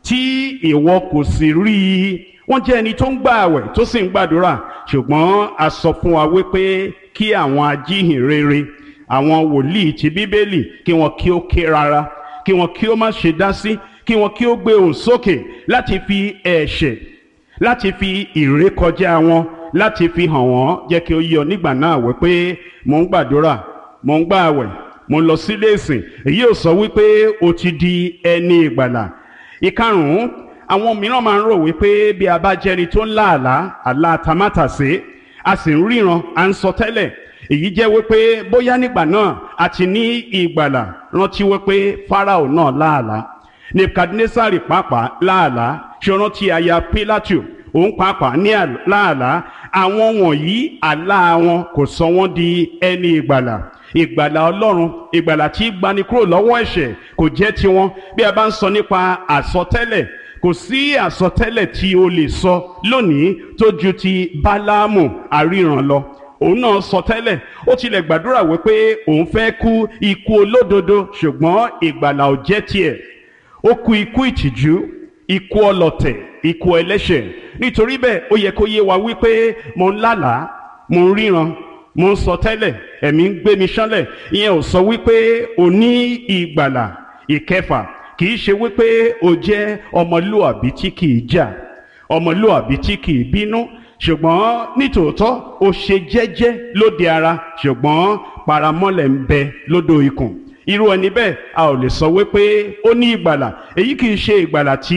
tí ìwọ kò sì rí i. Wọ́n jẹ́ ẹni tó ń gbà àwẹ̀ tó sì ń gbàdúrà, ṣùgbọ́n a sọ fún wa wípé kí àwọn ajíhìnrere, àwọn wòlíì ti Bíbélì, kí wọ́n kí ó ké rárá, kí wọ́n kí ó má ṣe dá sí, kí wọ́n kí ó gbé ohùn sókè láti fi ẹ̀ṣẹ̀, láti fi ìrékọjá wọn, láti fi hàn wọ́n. Jẹ́ kí ó yé ọ nígbà náà wípé mò ń gbàdúrà, mò ń gbààwẹ̀, mò ń lọ sílé ìsìn. Èyí ò sọ wípé o ti di ẹni ìgbàlà. Ìkarùn-ún, àwọn mìíràn máa ń rò wípé bí a bá jẹ́ni tó ń lá àlá, àlá tamátàsé, a sì ń ríran, à ń sọ tẹ́lẹ̀, èyí jẹ́ wípé bóyá nígbà náà a ti ní ìgbàlà. Rántí wípé Fáráò náà lá àlá, Nebukadnesari pàápàá lá àlá, ṣe rántí aya Pílátù, òun pàápàá ní láàlá. Àwọn wọ̀nyí àlá wọn kò sọ wọ́n di ẹni ìgbàlà. Ìgbàlà Ọlọ́run, ìgbàlà tí gbani kúrò lọ́wọ́ ẹ̀ṣẹ̀, kò jẹ́ tiwọn. Bí a bá ń sọ nípa àsọtẹ́lẹ̀, kò sí àsọtẹ́lẹ̀ tí o lè sọ lónìí tó ju ti Báláámù aríran lọ. Òun náà sọ tẹ́lẹ̀, ó tilẹ̀ gbàdúrà wípé òun fẹ́ kú ikú olódodo, ṣùgbọ́n ìgbàlà ò jẹ́ tiẹ̀. Ó kú ikú ìtìjú, ikú ọlọ̀tẹ̀, ikú ẹlẹ́ṣẹ̀. Nítorí bẹ́ẹ̀ ó yẹ kó yé wa wípé mo ń lálàá, mo ń ríran, mo ń sọ tẹ́lẹ̀, ẹ̀mí ń gbé mi ṣánlẹ̀. Ìyẹn ò sọ wípé o ní ìgbàlà. Ìkẹfà, kì í ṣe wípé o jẹ́ ọmọlúàbí tí kì í jà, ọmọlúàbí tí kì í bínú, ṣùgbọ́n nítòótọ́ o ṣe jẹ́jẹ́ lóde ara, ṣùgbọ́n paramọ́lẹ̀ ń bẹ lódò ikùn. Irú ẹni bẹ́ẹ̀ a ò lè sọ wípé ó ní ìgbàlà. Èyí kì í ṣe ìgbàlà tí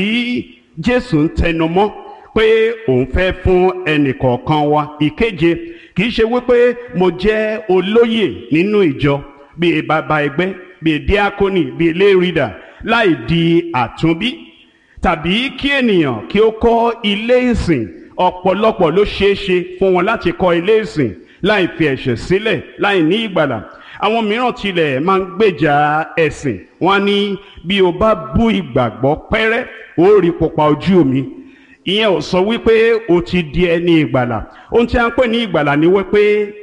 Jésù ń tẹnu mọ́ pé òun fẹ́ fún ẹnì kọ̀ọ̀kan wa. Ìkeje, kì í ṣe wípé mo jẹ́ olóyè nínú ìjọ bíi bàbá ẹgbẹ́ bíi díákónì bíi lérìdà láì di àtúnbí, tàbí kí ènìyàn kí ó kọ́ ilé ìsìn. Ọ̀pọ̀lọpọ̀ ló ṣeé ṣe fún wọn láti kọ́ ilé ìsìn láì fi ẹ̀ṣẹ̀ sílẹ̀, láì ní ìgbàlà. Àwọn mìíràn tilẹ̀ máa ń gbèjà ẹ̀sìn, wọ́n ní bí o bá bú ìgbàgbọ́ pẹ́rẹ́ ó rí pupa ojú mi. Ìyẹn ò sọ wípé o ti di ẹni ìgbàlà. Ohun tí a ń pè ní ìgbàlà ni wípé